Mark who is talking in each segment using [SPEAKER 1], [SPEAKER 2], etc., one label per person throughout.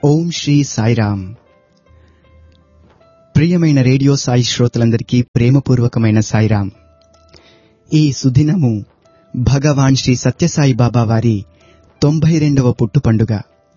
[SPEAKER 1] ఓం శ్రీ సాయిరామ్. ప్రియమైన రేడియో సాయి శ్రోతలందరికీ ప్రేమపూర్వకమైన సాయిరామ్. ఈ సుదినము భగవాన్ శ్రీ సత్యసాయి బాబా వారి 92వ పుట్టు పండుగ.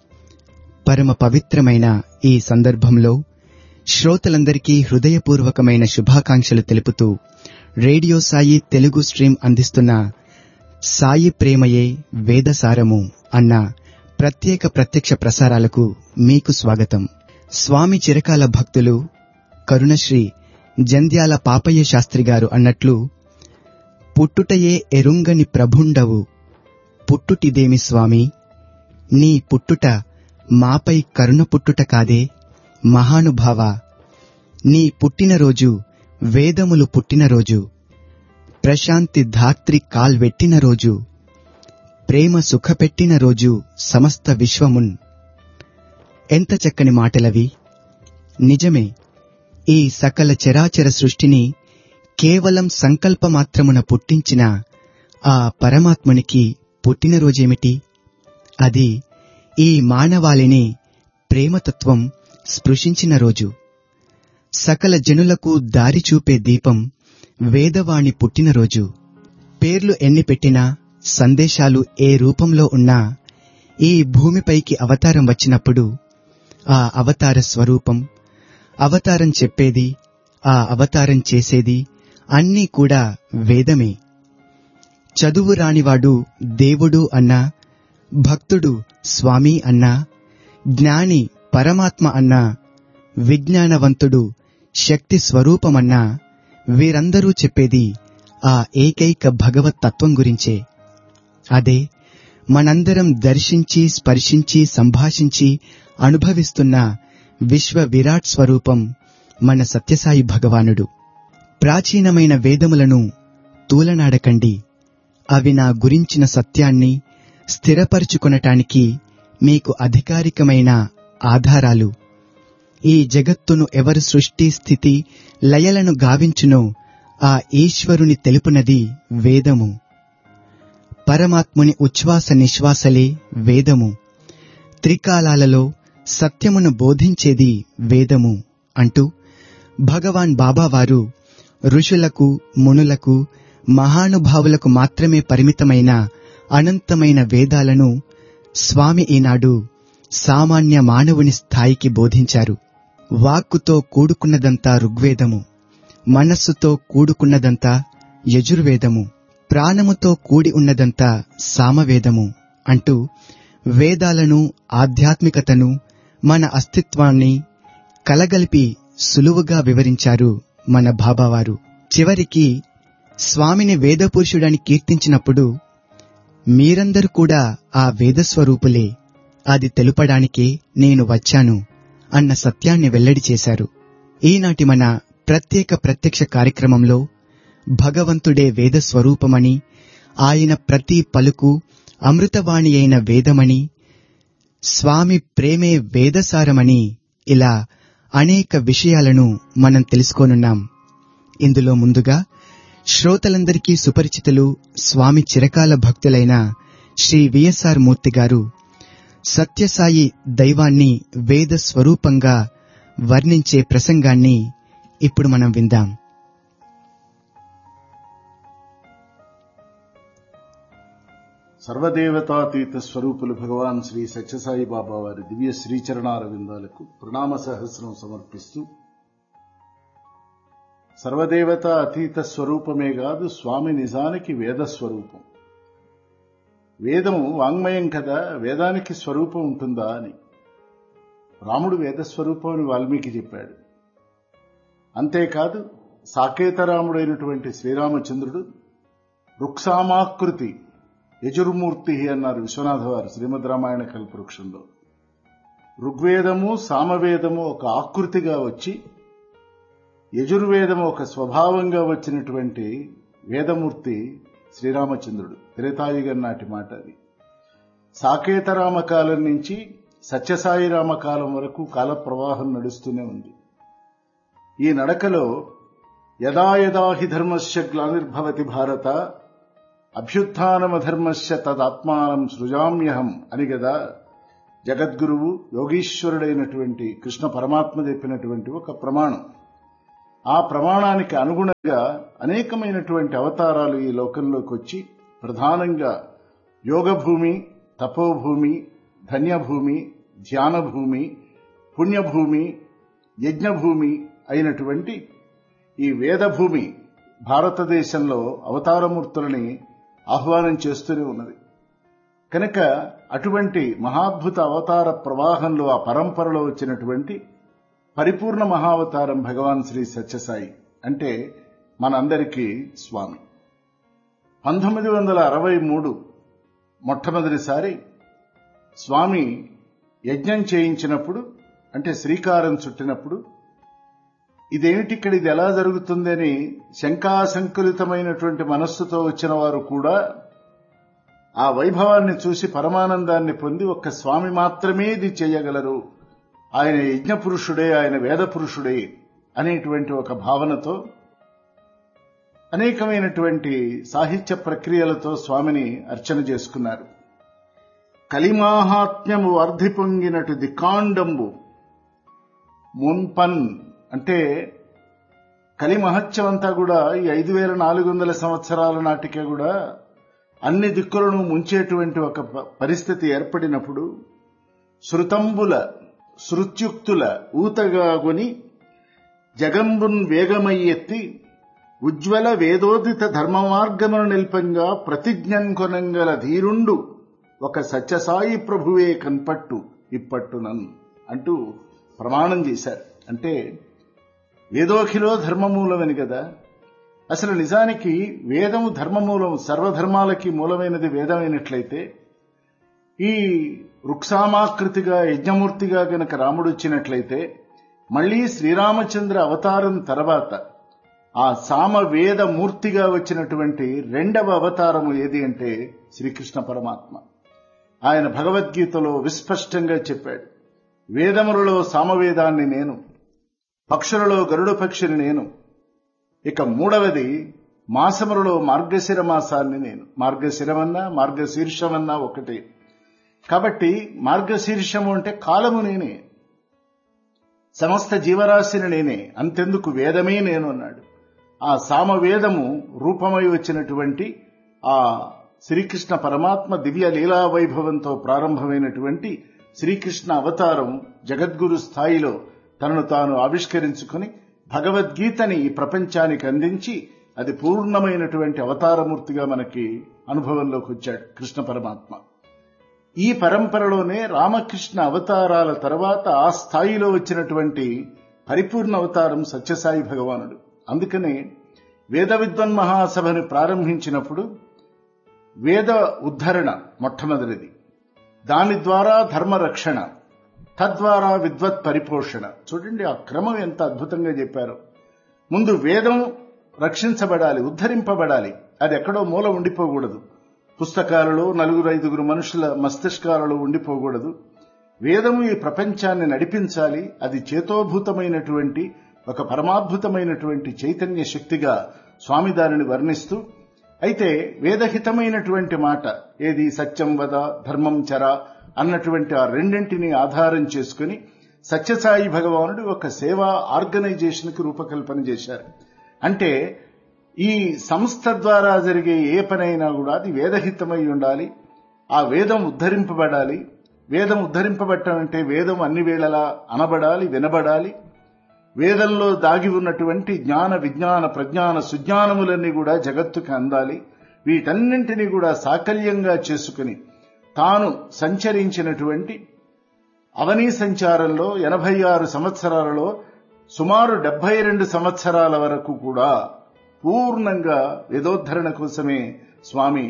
[SPEAKER 1] పరమ పవిత్రమైన ఈ సందర్భంలో శ్రోతలందరికీ హృదయపూర్వకమైన శుభాకాంక్షలు తెలుపుతూ రేడియో సాయి తెలుగు స్ట్రీమ్ అందిస్తున్న సాయి ప్రేమయే వేదసారము అన్న ప్రత్యేక ప్రత్యక్ష ప్రసారాలకు మీకు స్వాగతం. స్వామి చిరకాల భక్తులు కరుణశ్రీ జంధ్యాల పాపయ్య శాస్త్రి గారు అన్నట్లు, పుట్టుటయే ఎరుంగని ప్రభుండవు పుట్టుటిదేమి స్వామి, నీ పుట్టుట మాపై కరుణ పుట్టుట కాదే మహానుభావ, నీ పుట్టినరోజు వేదములు పుట్టినరోజు, ప్రశాంతి ధాత్రి కాల్వెట్టిన రోజు, ప్రేమ సుఖపెట్టిన రోజు సమస్త విశ్వమున్. ఎంత చక్కని మాటలవి! నిజమే, ఈ సకల చరాచర సృష్టిని కేవలం సంకల్పమాత్రమున పుట్టించిన ఆ పరమాత్మునికి పుట్టినరోజేమిటి? అది ఈ మానవాళిని ప్రేమతత్వం స్పృశించిన రోజు. సకల జనులకు దారి చూపే దీపం వేదవాణి పుట్టినరోజు. పేర్లు ఎన్ని పెట్టినా, సందేశాలు ఏ రూపంలో ఉన్నా, ఈ భూమిపైకి అవతారం వచ్చినప్పుడు ఆ అవతార స్వరూపం, అవతారం చెప్పేది, ఆ అవతారం చేసేది అన్నీ కూడా వేదమే. చదువు రానివాడు దేవుడు అన్నా, భక్తుడు స్వామి అన్నా, జ్ఞాని పరమాత్మ అన్నా, విజ్ఞానవంతుడు శక్తి స్వరూపమన్నా, వీరందరూ చెప్పేది ఆ ఏకైక భగవత్ తత్వం గురించే. అదే మనందరం దర్శించి స్పర్శించి సంభాషించి అనుభవిస్తున్న విశ్వ విరాట్ స్వరూపం మన సత్యసాయి భగవానుడు. ప్రాచీనమైన వేదములను తూలనాడకండి, అవి నా గురించిన సత్యాన్ని స్థిరపరుచుకొనటానికి మీకు అధికారికమైన ఆధారాలు. ఈ జగత్తును ఎవరు సృష్టి స్థితి లయలను గావించునో ఆ ఈశ్వరుని తెలుపునది వేదము. పరమాత్ముని ఉచ్ఛ్వాస నిశ్వాసలే వేదము. త్రికాలాలలో సత్యమును బోధించేది వేదము అంటూ భగవాన్ బాబావారు ఋషులకు, మునులకు, మహానుభావులకు మాత్రమే పరిమితమైన అనంతమైన వేదాలను స్వామి ఈనాడు సామాన్య మానవుని స్థాయికి బోధించారు. వాక్కుతో కూడుకున్నదంతా ఋగ్వేదము, మనస్సుతో కూడుకున్నదంతా యజుర్వేదము, ప్రాణముతో కూడి ఉన్నదంతా సామవేదము అంటూ వేదాలను, ఆధ్యాత్మికతను, మన అస్తిత్వాన్ని కలగలిపి సులువుగా వివరించారు మన బాబావారు. చివరికి స్వామిని వేదపురుషుడని కీర్తించినప్పుడు మీరందరూ కూడా ఆ వేదస్వరూపులే, అది తెలుపడానికే నేను వచ్చాను అన్న సత్యాన్ని వెల్లడి చేశారు. ఈనాటి మన ప్రత్యేక ప్రత్యక్ష కార్యక్రమంలో భగవంతుడే వేదస్వరూపమని, ఆయన ప్రతి పలుకు అమృతవాణి అయిన వేదమని, స్వామి ప్రేమే వేదసారమని, ఇలా అనేక విషయాలను మనం తెలుసుకోనున్నాం. ఇందులో ముందుగా శ్రోతలందరికీ సుపరిచితులు, స్వామి చిరకాల భక్తులైన శ్రీ విఎస్ఆర్ మూర్తి గారు సత్యసాయి దైవాన్ని వేద స్వరూపంగా వర్ణించే ప్రసంగాన్ని ఇప్పుడు మనం విందాం.
[SPEAKER 2] సర్వదేవతాతీత స్వరూపులు భగవాన్ శ్రీ సత్యసాయి బాబా వారి దివ్య శ్రీచరణారవిందాలకు ప్రణామ సహస్రం సమర్పిస్తూ, సర్వదేవతా అతీత స్వరూపమే కాదు, స్వామి నిజానికి వేద స్వరూపం. వేదము వాంగ్మయం కదా, వేదానికి స్వరూపం ఉంటుందా అని. రాముడు వేదస్వరూపం అని వాల్మీకి చెప్పాడు. అంతేకాదు, సాకేతరాముడైనటువంటి శ్రీరామచంద్రుడు రుక్సామాకృతి యజుర్మూర్తి అన్నారు విశ్వనాథ వారు శ్రీమద్ రామాయణ కల్పవృక్షంలో. ఋగ్వేదము, సామవేదము ఒక ఆకృతిగా వచ్చి, యజుర్వేదము ఒక స్వభావంగా వచ్చినటువంటి వేదమూర్తి శ్రీరామచంద్రుడు. త్రేతాయుగం నాటి మాట అది. సాకేతరామకాలం నుంచి సత్యసాయి రామకాలం వరకు కాల ప్రవాహం నడుస్తూనే ఉంది. ఈ నడకలో యదా యదా హి ధర్మస్య గ్లానిర్భవతి భారత అభ్యుత్థానమధర్మస్య తదాత్మానం సృజామ్యహం అని గదా జగద్గురువు యోగీశ్వరుడైనటువంటి కృష్ణ పరమాత్మ చెప్పినటువంటి ఒక ప్రమాణం. ఆ ప్రమాణానికి అనుగుణంగా అనేకమైనటువంటి అవతారాలు ఈ లోకంలోకి వచ్చి ప్రధానంగా యోగభూమి, తపోభూమి, ధన్యభూమి, ధ్యానభూమి, పుణ్యభూమి, యజ్ఞభూమి అయినటువంటి ఈ వేదభూమి భారతదేశంలో అవతారమూర్తులని ఆహ్వానం చేస్తూనే ఉన్నది. కనుక అటువంటి మహాద్భుత అవతార ప్రవాహంలో ఆ పరంపరలో వచ్చినటువంటి పరిపూర్ణ మహావతారం భగవాన్ శ్రీ సత్యసాయి అంటే మనందరికీ స్వామి. 1963 మొట్టమొదటిసారి స్వామి యజ్ఞం చేయించినప్పుడు, అంటే శ్రీకారం చుట్టినప్పుడు, ఇదేమిటి ఇక్కడ, ఇది ఎలా జరుగుతుందని శంకాశంకులితమైనటువంటి మనస్సుతో వచ్చిన వారు కూడా ఆ వైభవాన్ని చూసి పరమానందాన్ని పొంది ఒక్క స్వామి మాత్రమే ఇది చేయగలరు, ఆయన యజ్ఞ పురుషుడే, ఆయన వేద పురుషుడే అనేటువంటి ఒక భావనతో అనేకమైనటువంటి సాహిత్య ప్రక్రియలతో స్వామిని అర్చన చేసుకున్నారు. కలిమాహాత్మ్యము వర్ధి పొంగినటు దికాండంబు మున్పన్ అంటే కలి మహత్యం అంతా కూడా ఈ 5400 సంవత్సరాల నాటికే కూడా అన్ని దిక్కులను ముంచేటువంటి ఒక పరిస్థితి ఏర్పడినప్పుడు శృతంబుల శృత్యుక్తుల ఊతగాగొని జగంబున్ వేగమయ్యెత్తి ఉజ్వల వేదోదిత ధర్మ మార్గమును నిల్పంగా ప్రతిజ్ఞన్ కొనంగల ధీరుండు ఒక సత్యసాయి ప్రభువే కన్పట్టు ఇప్పట్టునన్ అంటూ ప్రమాణం చేశారు. అంటే వేదోఖిలో ధర్మమూలమని కదా. అసలు నిజానికి వేదము ధర్మమూలం, సర్వధర్మాలకి మూలమైనది వేదమైనట్లయితే ఈ రుక్సామాకృతిగా యజ్ఞమూర్తిగా గనక రాముడు వచ్చినట్లయితే మళ్లీ శ్రీరామచంద్ర అవతారం తర్వాత ఆ సామవేద మూర్తిగా వచ్చినటువంటి రెండవ అవతారము ఏది అంటే శ్రీకృష్ణ పరమాత్మ. ఆయన భగవద్గీతలో విస్పష్టంగా చెప్పాడు, వేదములలో సామవేదాన్ని నేను, పక్షులలో గరుడ పక్షిని నేను, ఇక మూడవది మాసములలో మార్గశిర మాసాన్ని నేను. మార్గశిరమన్నా మార్గశీర్షమన్నా ఒకటే. కాబట్టి మార్గశీర్షము అంటే కాలము నేనే, సమస్త జీవరాశిని నేనే, అంతెందుకు వేదమే నేను అన్నాడు. ఆ సామవేదము రూపమై వచ్చినటువంటి ఆ శ్రీకృష్ణ పరమాత్మ దివ్య లీలా వైభవంతో ప్రారంభమైనటువంటి శ్రీకృష్ణ అవతారం జగద్గురు స్థాయిలో తనను తాను ఆవిష్కరించుకుని భగవద్గీతని ఈ ప్రపంచానికి అందించి అది పూర్ణమైనటువంటి అవతారమూర్తిగా మనకి అనుభవంలోకి వచ్చాడు కృష్ణ పరమాత్మ. ఈ పరంపరలోనే రామకృష్ణ అవతారాల తర్వాత ఆ స్థాయిలో వచ్చినటువంటి పరిపూర్ణ అవతారం సత్యసాయి భగవానుడు. అందుకనే వేద విద్వన్ మహాసభని ప్రారంభించినప్పుడు వేద ఉద్ధరణ మొట్టమొదటిది, దాని ద్వారా ధర్మ రక్షణ, తద్వారా విద్వత్ పరిపోషణ. చూడండి ఆ క్రమం ఎంత అద్భుతంగా చెప్పారు. ముందు వేదం రక్షించబడాలి, ఉద్ధరింపబడాలి, అది ఎక్కడో మూల ఉండిపోకూడదు, పుస్తకాలలో 4-5 మనుషుల మస్తిష్కాలలో ఉండిపోకూడదు. వేదము ఈ ప్రపంచాన్ని నడిపించాలి, అది చేతోభూతమైనటువంటి ఒక పరమాద్భుతమైనటువంటి చైతన్య శక్తిగా స్వామి దానిని వర్ణిస్తూ, అయితే వేదహితమైనటువంటి మాట ఏది, సత్యం వద ధర్మం చర అన్నటువంటి ఆ రెండింటినీ ఆధారం చేసుకుని సత్యసాయి భగవానుడు ఒక సేవా ఆర్గనైజేషన్కి రూపకల్పన చేశారు. అంటే ఈ సంస్థ ద్వారా జరిగే ఏ పనైనా కూడా అది వేదహితమై ఉండాలి, ఆ వేదం ఉద్ధరింపబడాలి. వేదం ఉద్ధరింపబడటం అంటే వేదం అన్ని వేళలా అనబడాలి, వినబడాలి. వేదంలో దాగి ఉన్నటువంటి జ్ఞాన విజ్ఞాన ప్రజ్ఞాన సుజ్ఞానములన్నీ కూడా జగత్తుకి అందాలి. వీటన్నింటినీ కూడా సాకల్యంగా చేసుకుని తాను సంచరించినటువంటి అవనీ సంచారంలో 86 సంవత్సరాలలో సుమారు 72 సంవత్సరాల వరకు కూడా పూర్ణంగా వేదోద్ధరణ కోసమే స్వామి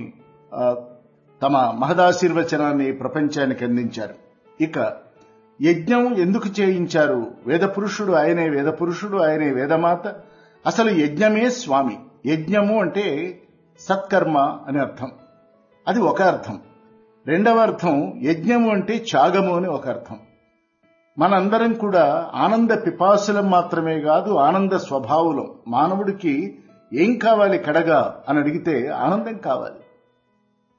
[SPEAKER 2] తమ మహదాశీర్వచనాన్ని ప్రపంచానికి అందించారు. ఇక యజ్ఞం ఎందుకు చేయించారు? వేదపురుషుడు ఆయనే, వేదపురుషుడు ఆయనే, వేదమాత. అసలు యజ్ఞమే స్వామి. యజ్ఞము అంటే సత్కర్మ అని అర్థం, అది ఒక అర్థం. రెండవ అర్థం యజ్ఞము అంటే త్యాగము అని ఒక అర్థం. మనందరం కూడా ఆనంద పిపాసులం మాత్రమే కాదు, ఆనంద స్వభావులం. మానవుడికి ఏం కావాలి కడగా అని అడిగితే ఆనందం కావాలి.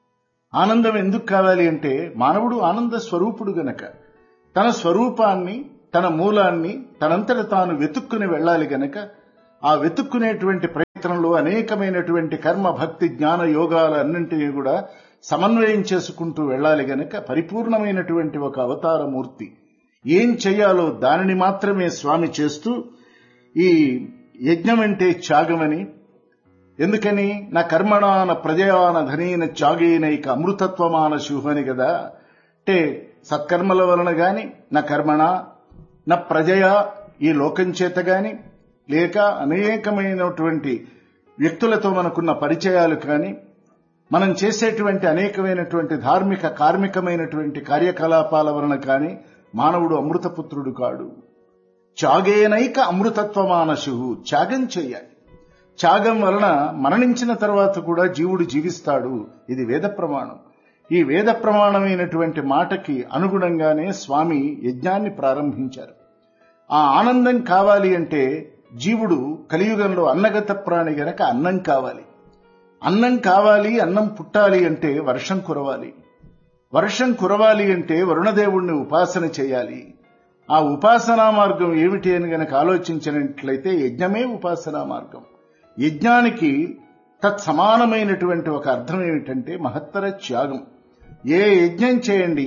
[SPEAKER 2] ఆనందం ఎందుకు కావాలి అంటే మానవుడు ఆనంద స్వరూపుడు గనక తన స్వరూపాన్ని, తన మూలాన్ని తనంతట తాను వెతుక్కుని వెళ్ళాలి గనక ఆ వెతుక్కునేటువంటి ప్రయత్నంలో అనేకమైనటువంటి కర్మ, భక్తి, జ్ఞాన యోగాలన్నింటినీ కూడా సమన్వయం చేసుకుంటూ వెళ్ళాలి గనక పరిపూర్ణమైనటువంటి ఒక అవతారమూర్తి. ఏం చెయ్యాలో దానిని మాత్రమే స్వామి చేస్తూ ఈ యజ్ఞం అంటే త్యాగమని, ఎందుకని నా కర్మణాన ప్రజయాన ధనీన త్యాగేనైక అమృతత్వమాన శుభని కదా. అంటే సత్కర్మల వలన గాని నా కర్మణ నా ప్రజయ ఈ లోకం చేత గాని, లేక అనేకమైనటువంటి వ్యక్తులతో మనకున్న పరిచయాలు కానీ, మనం చేసేటువంటి అనేకమైనటువంటి ధార్మిక కార్మికమైనటువంటి కార్యకలాపాల వలన కానీ మానవుడు అమృతపుత్రుడు కాడు. త్యాగేనైక అమృతత్వమానశు, త్యాగం చేయాలి. త్యాగం వలన మరణించిన తర్వాత కూడా జీవుడు జీవిస్తాడు. ఇది వేద ప్రమాణం. ఈ వేద ప్రమాణమైనటువంటి మాటకి అనుగుణంగానే స్వామి యజ్ఞాన్ని ప్రారంభించారు. ఆ ఆనందం కావాలి అంటే జీవుడు కలియుగంలో అన్నగత ప్రాణి గనక అన్నం కావాలి. అన్నం కావాలి, అన్నం పుట్టాలి అంటే వర్షం కురవాలి. వర్షం కురవాలి అంటే వరుణదేవుణ్ణి ఉపాసన చేయాలి. ఆ ఉపాసనా మార్గం ఏమిటి అని గనక ఆలోచించినట్లయితే యజ్ఞమే ఉపాసనా మార్గం. యజ్ఞానికి తత్సమానమైనటువంటి ఒక అర్థం ఏమిటంటే మహత్తర త్యాగం. ఏ యజ్ఞం చేయండి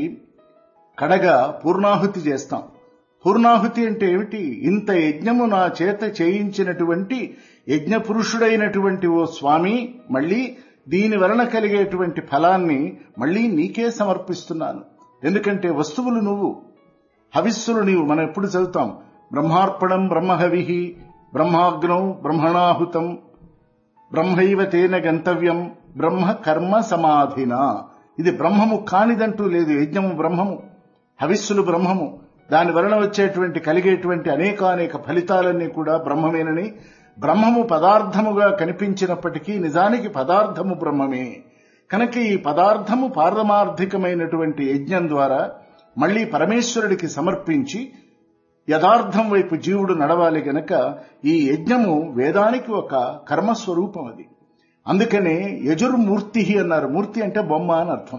[SPEAKER 2] కడగా పూర్ణాహుతి చేస్తాం. పూర్ణాహుతి అంటే ఏమిటి? ఇంత యజ్ఞము నా చేత చేయించినటువంటి యజ్ఞ పురుషుడైనటువంటి ఓ స్వామి, మళ్లీ దీని వలన కలిగేటువంటి ఫలాన్ని మళ్లీ నీకే సమర్పిస్తున్నాను. ఎందుకంటే వస్తువులు నువ్వు, హవిస్సులు నీవు. మనం ఎప్పుడు చదువుతాం, బ్రహ్మార్పణం బ్రహ్మహవిః బ్రహ్మాగ్నౌ బ్రహ్మణాహుతం బ్రహ్మైవ తేన గంతవ్యం బ్రహ్మ కర్మ సమాధిన. ఇది బ్రహ్మము కానిదంటూ లేదు. యజ్ఞము బ్రహ్మము, హవిస్సులు బ్రహ్మము. దాని వలన వచ్చేటువంటి కలిగేటువంటి అనేకానేక ఫలితాలన్నీ కూడా బ్రహ్మమేనని, బ్రహ్మము పదార్థముగా కనిపించినప్పటికీ నిజానికి పదార్థము బ్రహ్మమే. కనుక ఈ పదార్థము పారమార్థికమైనటువంటి యజ్ఞం ద్వారా మళ్లీ పరమేశ్వరుడికి సమర్పించి యథార్థం వైపు జీవుడు నడవాలి గనక ఈ యజ్ఞము వేదానికి ఒక కర్మస్వరూపం. అది అందుకనే యజుర్మూర్తి అన్నారు. మూర్తి అంటే బొమ్మ అని అర్థం.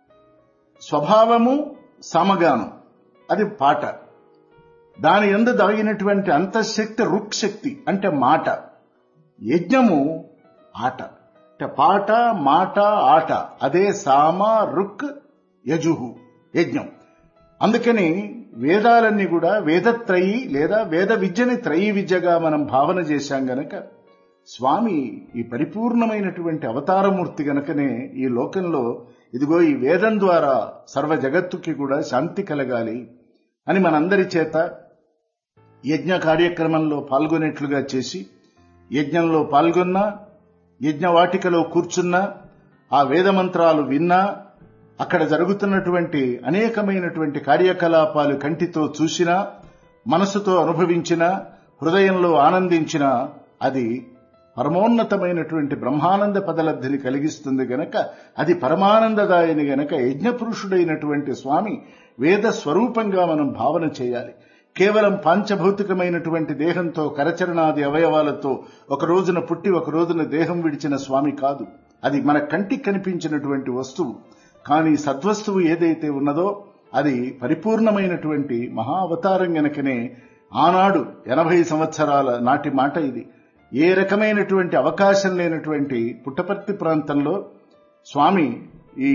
[SPEAKER 2] స్వభావము సమగానం, అది పాట. దాని యందు దాగినటువంటి అంతఃశక్తి రుక్శక్తి అంటే మాట. యజ్ఞము ఆట అంటే పాట, మాట, ఆట. అదే సామ రుక్ యజుహు యజ్ఞం. అందుకని వేదాలన్నీ కూడా వేదత్రయీ లేదా వేద విద్యని త్రయీ విద్యగా మనం భావన చేశాం గనక స్వామి ఈ పరిపూర్ణమైనటువంటి అవతారమూర్తి గనకనే ఈ లోకంలో ఇదిగో ఈ వేదం ద్వారా సర్వ జగత్తుకి కూడా శాంతి కలగాలి అని మనందరి చేత యజ్ఞ కార్యక్రమంలో పాల్గొనేట్లుగా చేసి, యజ్ఞంలో పాల్గొన్నా, యజ్ఞవాటికలో కూర్చున్నా, ఆ వేదమంత్రాలు విన్నా, అక్కడ జరుగుతున్నటువంటి అనేకమైనటువంటి కార్యకలాపాలు కంటితో చూసినా, మనసుతో అనుభవించినా, హృదయంలో ఆనందించినా అది పరమోన్నతమైనటువంటి బ్రహ్మానంద పదలబ్ధిని కలిగిస్తుంది గనక, అది పరమానందదాయని గనక యజ్ఞపురుషుడైనటువంటి స్వామి వేద స్వరూపంగా మనం భావన చేయాలి. కేవలం పాంచభౌతికమైనటువంటి దేహంతో, కరచరణాది అవయవాలతో ఒక రోజున పుట్టి ఒక రోజున దేహం విడిచిన స్వామి కాదు. అది మన కంటికి కనిపించినటువంటి వస్తువు. కానీ సద్వస్తువు ఏదైతే ఉన్నదో అది పరిపూర్ణమైనటువంటి మహా అవతారం గనకనే ఆనాడు 80 సంవత్సరాల నాటి మాట ఇది. ఏ రకమైనటువంటి అవకాశం లేనటువంటి పుట్టపర్తి ప్రాంతంలో స్వామి ఈ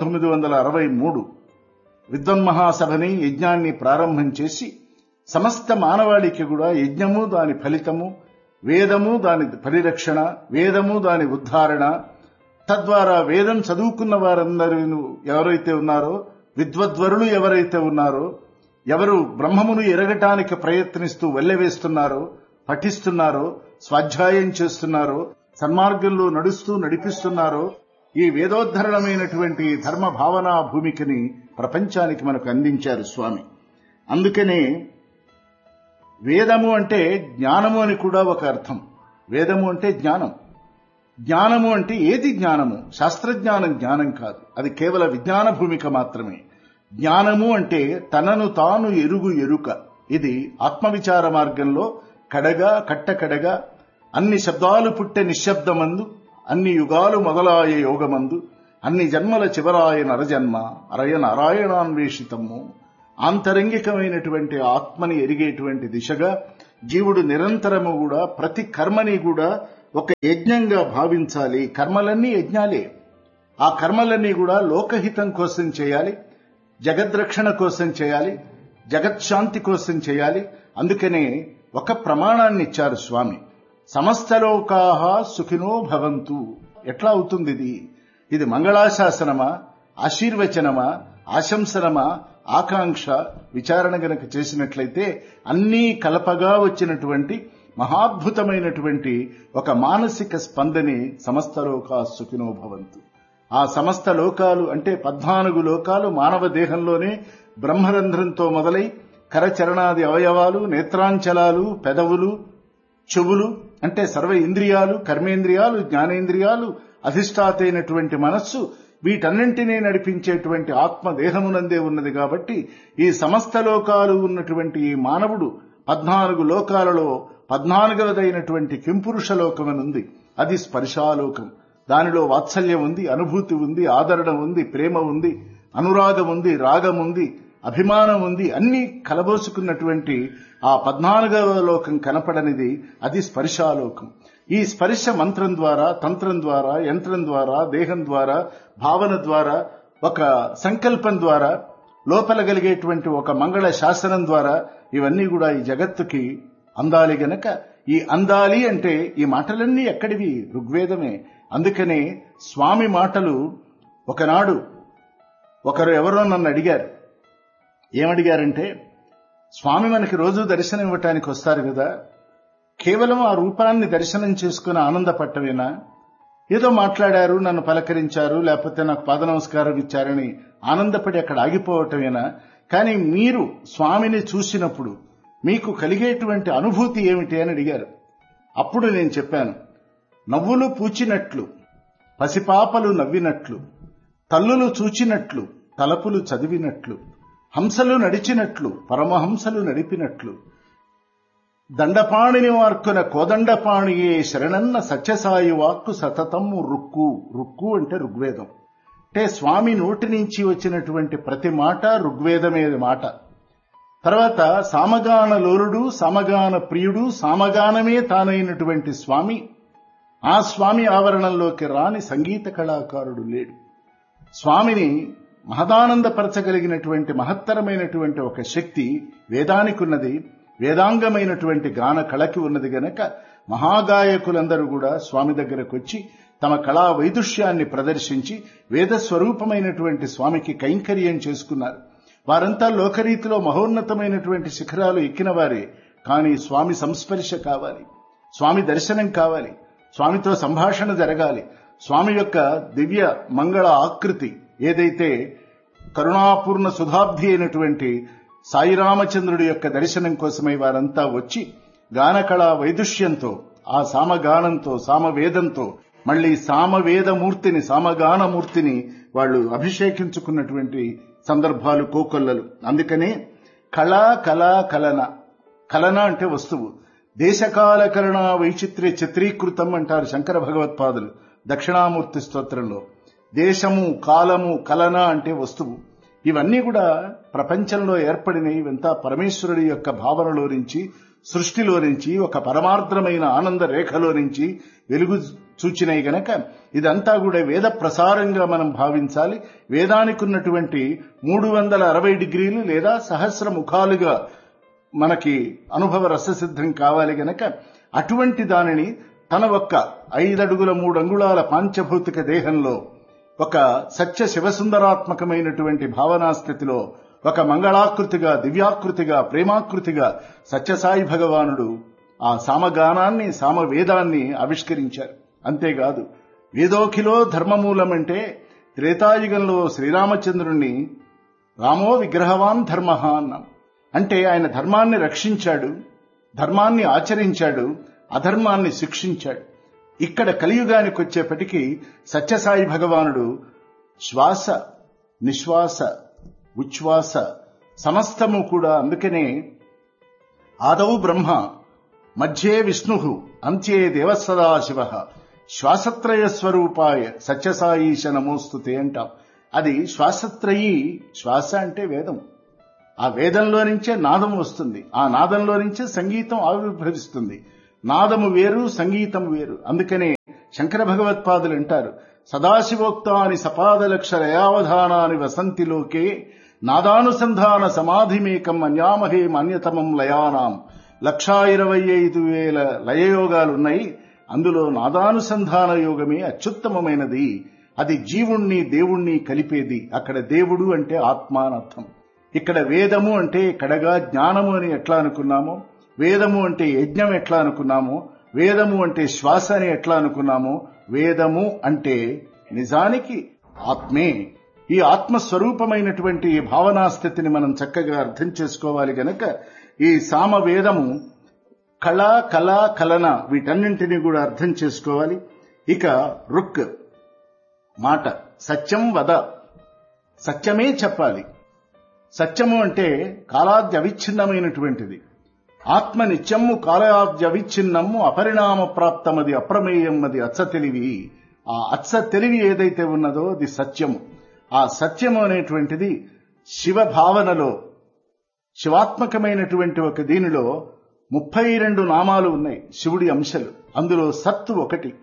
[SPEAKER 2] 1963 విద్వన్మహాసభని, యజ్ఞాన్ని ప్రారంభం చేసి సమస్త మానవాళికి కూడా యజ్ఞము దాని ఫలితము, వేదము దాని పరిరక్షణ, వేదము దాని ఉద్ధారణ, తద్వారా వేదం చదువుకున్న వారందరూ ఎవరైతే ఉన్నారో, విద్వద్వరులు ఎవరైతే ఉన్నారో, ఎవరు బ్రహ్మమును ఎరగటానికి ప్రయత్నిస్తూ వెల్లవేస్తున్నారో, పఠిస్తున్నారో, స్వాధ్యాయం చేస్తున్నారో, సన్మార్గంలో నడుస్తూ నడిపిస్తున్నారో, ఈ వేదోద్ధరణమైనటువంటి ధర్మ భావనా భూమికని ప్రపంచానికి మనకు అందించారు స్వామి. అందుకనే వేదము అంటే జ్ఞానము అని కూడా ఒక అర్థం. వేదము అంటే జ్ఞానం. జ్ఞానము అంటే ఏది జ్ఞానము? శాస్త్రజ్ఞానం జ్ఞానం కాదు, అది కేవల విజ్ఞాన భూమిక మాత్రమే. జ్ఞానము అంటే తనను తాను ఎరుక. ఇది ఆత్మవిచార మార్గంలో కడగా అన్ని శబ్దాలు పుట్టే నిశ్శబ్దమందు, అన్ని యుగాలు మొదలాయ యోగమందు, అన్ని జన్మల చివరాయ నరజన్మ అరయ నారాయణాన్వేషితము. ఆంతరంగికమైనటువంటి ఆత్మని ఎరిగేటువంటి దిశగా జీవుడు నిరంతరము కూడా ప్రతి కర్మని కూడా ఒక యజ్ఞంగా భావించాలి. కర్మలన్నీ యజ్ఞాలే. ఆ కర్మలన్నీ కూడా లోకహితం కోసం చేయాలి, జగద్రక్షణ కోసం చేయాలి, జగత్శాంతి కోసం చేయాలి. అందుకనే ఒక ప్రమాణాన్ని ఇచ్చారు స్వామి. సమస్తలోకాః సుఖినో భవంతు. ఎట్లా అవుతుంది ఇది మంగళాశాసనమా, ఆశీర్వచనమా, ఆశంసనమా, ఆకాంక్ష? విచారణ గనక చేసినట్లయితే అన్నీ కలపగా వచ్చినటువంటి మహాద్భుతమైనటువంటి ఒక మానసిక స్పందని సమస్తలోకాః సుఖినో భవంతు. ఆ సమస్త లోకాలు అంటే 14 లోకాలు మానవ దేహంలోనే బ్రహ్మరంధ్రంతో మొదలై కరచరణాది అవయవాలు, నేత్రాంచలాలు, పెదవులు, చెవులు అంటే సర్వ ఇంద్రియాలు, కర్మేంద్రియాలు, జ్ఞానేంద్రియాలు, అధిష్టాతైనటువంటి మనస్సు, వీటన్నింటినీ నడిపించేటువంటి ఆత్మ దేహమునందే ఉన్నది. కాబట్టి ఈ సమస్త లోకాలు ఉన్నటువంటి ఈ మానవుడు 14 లోకాలలో 14వదైనటువంటి కింపురుష లోకమనుంది. అది స్పర్శాలోకం. దానిలో వాత్సల్యం ఉంది, అనుభూతి ఉంది, ఆదరణ ఉంది, ప్రేమ ఉంది, అనురాగం ఉంది, రాగం ఉంది, అభిమానం ఉంది. అన్ని కలబోసుకున్నటువంటి ఆ 14వ లోకం కనపడనిది అది స్పర్శాలోకం. ఈ స్పర్శ మంత్రం ద్వారా, తంత్రం ద్వారా, యంత్రం ద్వారా, దేహం ద్వారా, భావన ద్వారా, ఒక సంకల్పం ద్వారా, లోపల కలిగేటువంటి ఒక మంగళ శాసనం ద్వారా ఇవన్నీ కూడా ఈ జగత్తుకి అందాలి. గనక ఈ అందాలి అంటే ఈ మాటలన్నీ ఎక్కడివి? ఋగ్వేదమే. అందుకనే స్వామి మాటలు ఒకనాడు ఒకరు ఎవరో నన్ను అడిగారు. ఏమడిగారంటే, స్వామి మనకి రోజు దర్శనం ఇవ్వటానికి వస్తారు కదా, కేవలం ఆ రూపాన్ని దర్శనం చేసుకుని ఆనందపట్టమేనా? ఏదో మాట్లాడారు, నన్ను పలకరించారు, లేకపోతే నాకు పాద నమస్కారం ఇచ్చారని ఆనందపడి అక్కడ ఆగిపోవటమేనా? కానీ మీరు స్వామిని చూసినప్పుడు మీకు కలిగేటువంటి అనుభూతి ఏమిటి అని అడిగారు. అప్పుడు నేను చెప్పాను, నవ్వులు పూచినట్లు, పసిపాపలు నవ్వినట్లు, తల్లులు చూచినట్లు, తలపులు చదివినట్లు, హంసలు నడిచినట్లు, పరమహంసలు నడిపినట్లు, దండపాణిని వార్కున కోదండపాణియే శరణన్న సత్యసాయి వాక్కు సతతము రుక్కు. రుక్కు అంటే ఋగ్వేదం. అంటే స్వామి నోటి నుంచి వచ్చినటువంటి ప్రతి మాట ఋగ్వేదమే మాట. తర్వాత సామగాన లోలుడు, సామగాన ప్రియుడు, సామగానమే తానైనటువంటి స్వామి, ఆ స్వామి ఆవరణంలోకి రాని సంగీత కళాకారుడు లేడు. స్వామిని మహదానందపరచగలిగినటువంటి మహత్తరమైనటువంటి ఒక శక్తి వేదానికి ఉన్నది, వేదాంగమైనటువంటి గాన కళకి ఉన్నది. గనక మహాగాయకులందరూ కూడా స్వామి దగ్గరకు వచ్చి తమ కళా వైదుష్యాన్ని ప్రదర్శించి వేద స్వరూపమైనటువంటి స్వామికి కైంకర్యం చేసుకున్నారు. వారంతా లోకరీతిలో మహోన్నతమైనటువంటి శిఖరాలు ఎక్కిన వారే. కానీ స్వామి సంస్పర్శ కావాలి, స్వామి దర్శనం కావాలి, స్వామితో సంభాషణ జరగాలి. స్వామి యొక్క దివ్య మంగళ ఆకృతి ఏదైతే కరుణాపూర్ణ సుధాబ్ది అయినటువంటి సాయిరామచంద్రుడి యొక్క దర్శనం కోసమై వారంతా వచ్చి గానకళా వైదుష్యంతో, ఆ సామగానంతో, సామవేదంతో, మళ్లీ సామవేదమూర్తిని, సామగానమూర్తిని వాళ్ళు అభిషేకించుకున్నటువంటి సందర్భాలు కోకొల్లలు. అందుకనే కళ కళ కలన. కలన అంటే వస్తువు. దేశకాల కలన వైచిత్ర్య చిత్రీకృతం అంటారు శంకర భగవత్పాదులు దక్షిణామూర్తి స్తోత్రంలో. దేశము, కాలము, కలన అంటే వస్తువు. ఇవన్నీ కూడా ప్రపంచంలో ఏర్పడినవి. ఇవంతా పరమేశ్వరుడి యొక్క భావనలో నుంచి, సృష్టిలో నుంచి, ఒక పరమార్థమైన ఆనంద రేఖలో నుంచి వెలుగు చూచినాయి. గనక ఇదంతా కూడా వేద ప్రసారంగా మనం భావించాలి. వేదానికి ఉన్నటువంటి 360 డిగ్రీలు లేదా సహస్ర ముఖాలుగా మనకి అనుభవ రససిద్ధం కావాలి. గనక అటువంటి దానిని తన ఒక్క 5 అడుగుల 3 అంగుళాల పాంచభౌతిక దేహంలో ఒక సత్య శివసుందరాత్మకమైనటువంటి భావనాస్థితిలో ఒక మంగళాకృతిగా, దివ్యాకృతిగా, ప్రేమాకృతిగా సత్యసాయి భగవానుడు ఆ సామగానాన్ని, సామవేదాన్ని ఆవిష్కరించారు. అంతేకాదు, వేదోఖిలో ధర్మమూలమంటే త్రేతాయుగంలో శ్రీరామచంద్రుణ్ణి రామో విగ్రహవాన్ ధర్మ అన్నాం. అంటే ఆయన ధర్మాన్ని రక్షించాడు, ధర్మాన్ని ఆచరించాడు, అధర్మాన్ని శిక్షించాడు. ఇక్కడ కలియుగానికి వచ్చేప్పటికీ సత్యసాయి భగవానుడు శ్వాస, నిశ్వాస, ఉచ్ఛ్వాస సమస్తము కూడా. అందుకనే ఆదౌ బ్రహ్మ, మధ్యే విష్ణు, అంత్యే దేవసదాశివ, శ్వాసత్రయ స్వరూపాయ సత్యసాయీశ నమోస్తుతే అంటాం. అది శ్వాసత్రయీ, శ్వాస అంటే వేదం. ఆ వేదంలో నుంచే నాదం వస్తుంది, ఆ నాదంలో నుంచే సంగీతం ఆవిర్భవిస్తుంది. నాదము వేరు, సంగీతం వేరు. అందుకనే శంకర భగవత్పాదులు అంటారు, సదాశివోక్తాని సపాదలక్షరయావధానాని వసంతి లోకే నాదానుసంధాన సమాధిమేకం అన్యామహే మాన్యతమం లయానాం. 1,25,000 లయయోగాలున్నాయి, అందులో నాదానుసంధాన యోగమే అత్యుత్తమమైనది. అది జీవుణ్ణి దేవుణ్ణి కలిపేది. అక్కడ దేవుడు అంటే ఆత్మ అని అర్థం. ఇక్కడ వేదము అంటే కడగా జ్ఞానము అని ఎట్లా అనుకున్నామో, వేదము అంటే యజ్ఞం ఎట్లా అనుకున్నామో, వేదము అంటే శ్వాస అని ఎట్లా అనుకున్నామో, వేదము అంటే నిజానికి ఆత్మే. ఈ ఆత్మస్వరూపమైనటువంటి ఈ భావనా స్థితిని మనం చక్కగా అర్థం చేసుకోవాలి గనక ఈ సామవేదము కళ, కళ, కలన వీటన్నింటినీ కూడా అర్థం చేసుకోవాలి. ఇక రుక్ మాట, సత్యం వద, సత్యమే చెప్పాలి. సత్యము అంటే కాలాద్యవిచ్ఛిన్నమైనటువంటిది. ఆత్మ నిత్యము కాలాద్యవిచ్ఛిన్నము అపరిణామ ప్రాప్తమది అప్రమేయం అది అచ్చ తెలివి. ఆ అచ్చ తెలివి ఏదైతే ఉన్నదో అది సత్యము. ఆ సత్యము అనేటువంటిది శివ భావనలో, శివాత్మకమైనటువంటి ఒక దీనిలో 32 నామాలు ఉన్నాయి, శివుడి అంశలు. అందులో సత్తు ఒకటి,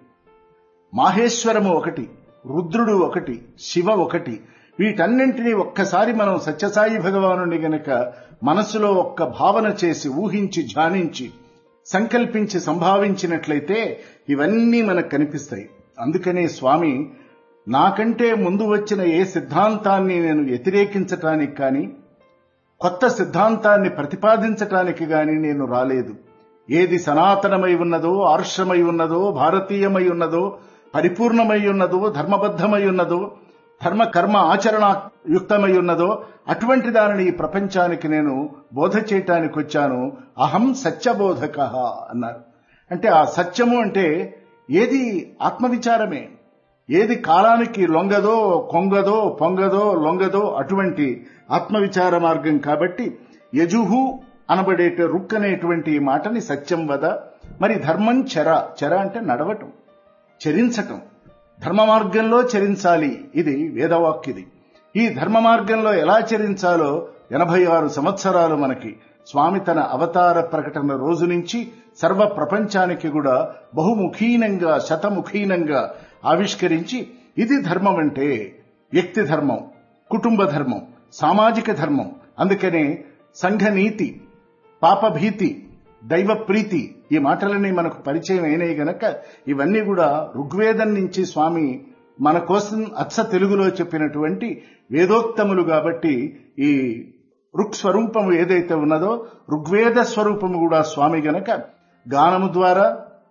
[SPEAKER 2] మాహేశ్వరము ఒకటి, రుద్రుడు ఒకటి, శివ ఒకటి. వీటన్నింటినీ ఒక్కసారి మనం సత్యసాయి భగవానుని గనక మనసులో ఒక్క భావన చేసి ఊహించి ధ్యానించి సంకల్పించి సంభావించినట్లయితే ఇవన్నీ మనకు కనిపిస్తాయి. అందుకనే స్వామి, నాకంటే ముందు వచ్చిన ఏ సిద్ధాంతాన్ని నేను వ్యతిరేకించటానికి కానీ, కొత్త సిద్ధాంతాన్ని ప్రతిపాదించటానికి గాని నేను రాలేదు. ఏది సనాతనమై ఉన్నదో, ఆర్షమై ఉన్నదో, భారతీయమై ఉన్నదో, పరిపూర్ణమై ఉన్నదో, ధర్మబద్ధమై ఉన్నదో, ధర్మ కర్మ ఆచరణయుక్తమై ఉన్నదో అటువంటి దానిని ఈ ప్రపంచానికి నేను బోధ చేయటానికి వచ్చాను. అహం సత్యబోధక అన్నారు. అంటే ఆ సత్యము అంటే ఏది ఆత్మవిచారమే. ఏది కాలానికి లొంగదో, కొంగదో, పొంగదో, లొంగదో అటువంటి ఆత్మవిచార మార్గం. కాబట్టి యజుహు అనబడే రుక్ అనేటువంటి మాటని సత్యం వద. మరి ధర్మం చర, చర అంటే నడవటం, చరించటం, ధర్మ మార్గంలో చరించాలి. ఇది వేదవాక్యది. ఈ ధర్మ మార్గంలో ఎలా చరించాలో 86 సంవత్సరాలు మనకి స్వామి తన అవతార ప్రకటన రోజు నుంచి సర్వ ప్రపంచానికి కూడా బహుముఖీనంగా, శతముఖీనంగా ఆవిష్కరించి ఇది ధర్మం అంటే వ్యక్తి ధర్మం, కుటుంబ ధర్మం, సామాజిక ధర్మం. అందుకనే సంఘనీతి, పాపభీతి, దైవ ప్రీతి ఈ మాటలన్నీ మనకు పరిచయం అయినాయి గనక ఇవన్నీ కూడా ఋగ్వేదం నుంచి స్వామి మన కోసం అచ్చ తెలుగులో చెప్పినటువంటి వేదోక్తములు. కాబట్టి ఈ ఋక్ స్వరూపము ఏదైతే ఉన్నదో ఋగ్వేద స్వరూపము కూడా స్వామి గనక గానము ద్వారా,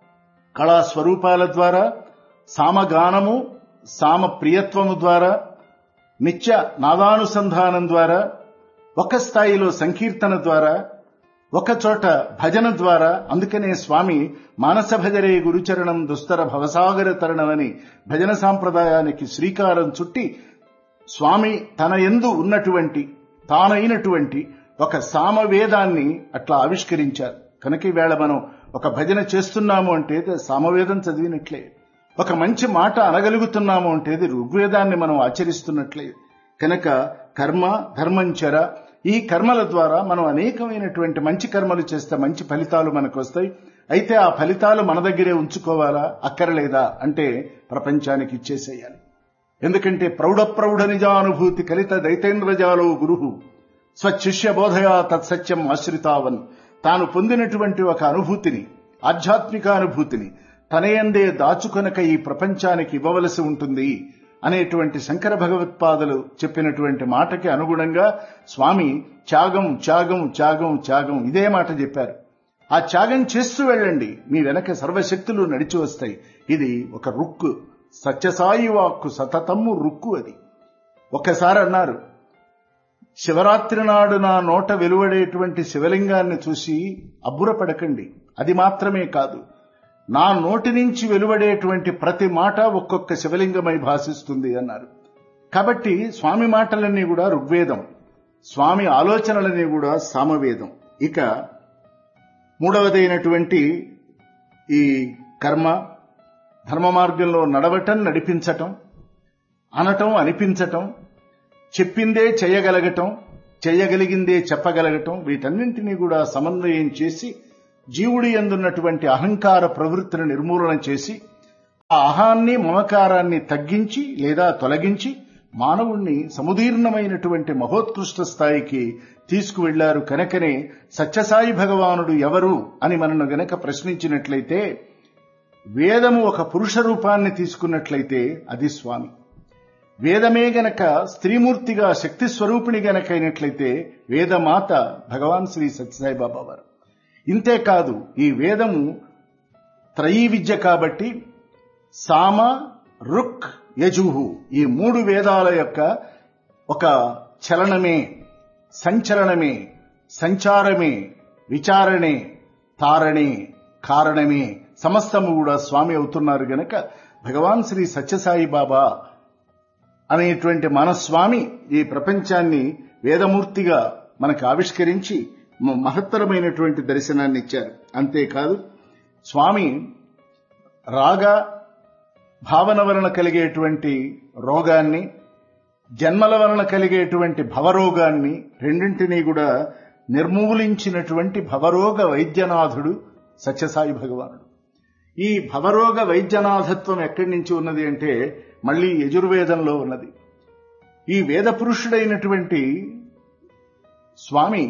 [SPEAKER 2] కళా స్వరూపాల ద్వారా, సామగానము, సామ ప్రియత్వము ద్వారా, నిత్య నాదానుసంధానం ద్వారా, ఒక స్థాయిలో సంకీర్తన ద్వారా, ఒక చోట భజన ద్వారా. అందుకనే స్వామి మానస భజరే గురుచరణం దుస్తర భవసాగర తరణమని భజన సాంప్రదాయానికి శ్రీకారం చుట్టి స్వామి తన యందు ఉన్నటువంటి తానైనటువంటి ఒక సామవేదాన్ని అట్లా ఆవిష్కరించారు. కనుక ఈవేళ మనం ఒక భజన చేస్తున్నాము అంటే సామవేదం చదివినట్లే. ఒక మంచి మాట అనగలుగుతున్నాము అంటే ఋగ్వేదాన్ని మనం ఆచరిస్తున్నట్లే. కనుక కర్మ ధర్మంచర, ఈ కర్మల ద్వారా మనం అనేకమైనటువంటి మంచి కర్మలు చేస్తే మంచి ఫలితాలు మనకు వస్తాయి. అయితే ఆ ఫలితాలు మన దగ్గరే ఉంచుకోవాలా, అక్కర్లేదా అంటే ప్రపంచానికి ఇచ్చేసేయాలి. ఎందుకంటే ప్రౌఢ నిజానుభూతి కలిత దైతేంద్రజాలో గురువు స్వశిష్య బోధయా తత్సత్యం ఆశ్రితావన్. తాను పొందినటువంటి ఒక అనుభూతిని, ఆధ్యాత్మిక అనుభూతిని తనయందే దాచుకొనక ఈ ప్రపంచానికి ఇవ్వవలసి ఉంటుంది అనేటువంటి శంకర భగవత్పాదులు చెప్పినటువంటి మాటకి అనుగుణంగా స్వామి త్యాగం త్యాగం త్యాగం త్యాగం ఇదే మాట చెప్పారు. ఆ త్యాగం చేస్తూ వెళ్ళండి, మీ వెనక సర్వశక్తులు నడిచి వస్తాయి. ఇది ఒక రుక్కు, సత్యసాయి వాక్కు సతతమ్ము రుక్కు. అది ఒక్కసారి అన్నారు, శివరాత్రి నాడు నా నోట వెలువడేటువంటి శివలింగాన్ని చూసి అబ్బురపడకండి, అది మాత్రమే కాదు, నా నోటి నుంచి వెలువడేటువంటి ప్రతి మాట ఒక్కొక్క శివలింగమై భాసిస్తుంది అన్నారు. కాబట్టి స్వామి మాటలన్నీ కూడా ఋగ్వేదం, స్వామి ఆలోచనలన్నీ కూడా సామవేదం. ఇక మూడవదైనటువంటి ఈ కర్మ ధర్మ మార్గంలో నడవటం, నడిపించటం, అనటం, అనిపించటం, చెప్పిందే చేయగలగటం, చేయగలిగిందే చెప్పగలగటం, వీటన్నింటినీ కూడా సమన్వయం చేసి జీవుడి యందున్నటువంటి అహంకార ప్రవృత్తిని నిర్మూలన చేసి ఆ అహాన్ని, మమకారాన్ని తగ్గించి లేదా తొలగించి మానవుణ్ణి సముదీర్ణమైనటువంటి మహోత్కృష్ట స్థాయికి తీసుకువెళ్లారు. కనుకనే సత్యసాయి భగవానుడు ఎవరు అని మనను గనక ప్రశ్నించినట్లయితే, వేదము ఒక పురుష రూపాన్ని తీసుకున్నట్లయితే అది స్వామి. వేదమే గనక స్త్రీమూర్తిగా శక్తి స్వరూపిణి గనక అయినట్లయితే వేదమాత భగవాన్ శ్రీ సత్యసాయి బాబా వారు. ఇంతేకాదు, ఈ వేదము త్రయీ విద్య కాబట్టి సామ, రుక్, యజుహు ఈ 3 వేదాల యొక్క ఒక చలనమే, సంచలనమే, సంచారమే, విచారణే, తారణే, కారణమే సమస్తము కూడా స్వామి అవుతున్నారు గనక భగవాన్ శ్రీ సత్యసాయి బాబా అనేటువంటి మన స్వామి ఈ ప్రపంచాన్ని వేదమూర్తిగా మనకు ఆవిష్కరించి మహత్తరమైనటువంటి దర్శనాన్ని ఇచ్చారు. అంతేకాదు, స్వామి రాగ భావన వలన కలిగేటువంటి రోగాన్ని, జన్మల వలన కలిగేటువంటి భవరోగాన్ని రెండింటినీ కూడా నిర్మూలించినటువంటి భవరోగ వైద్యనాథుడు సత్యసాయి భగవానుడు. ఈ భవరోగ వైద్యనాథత్వం ఎక్కడి నుంచి ఉన్నది అంటే మళ్లీ యజుర్వేదంలో ఉన్నది. ఈ వేద పురుషుడైనటువంటి స్వామి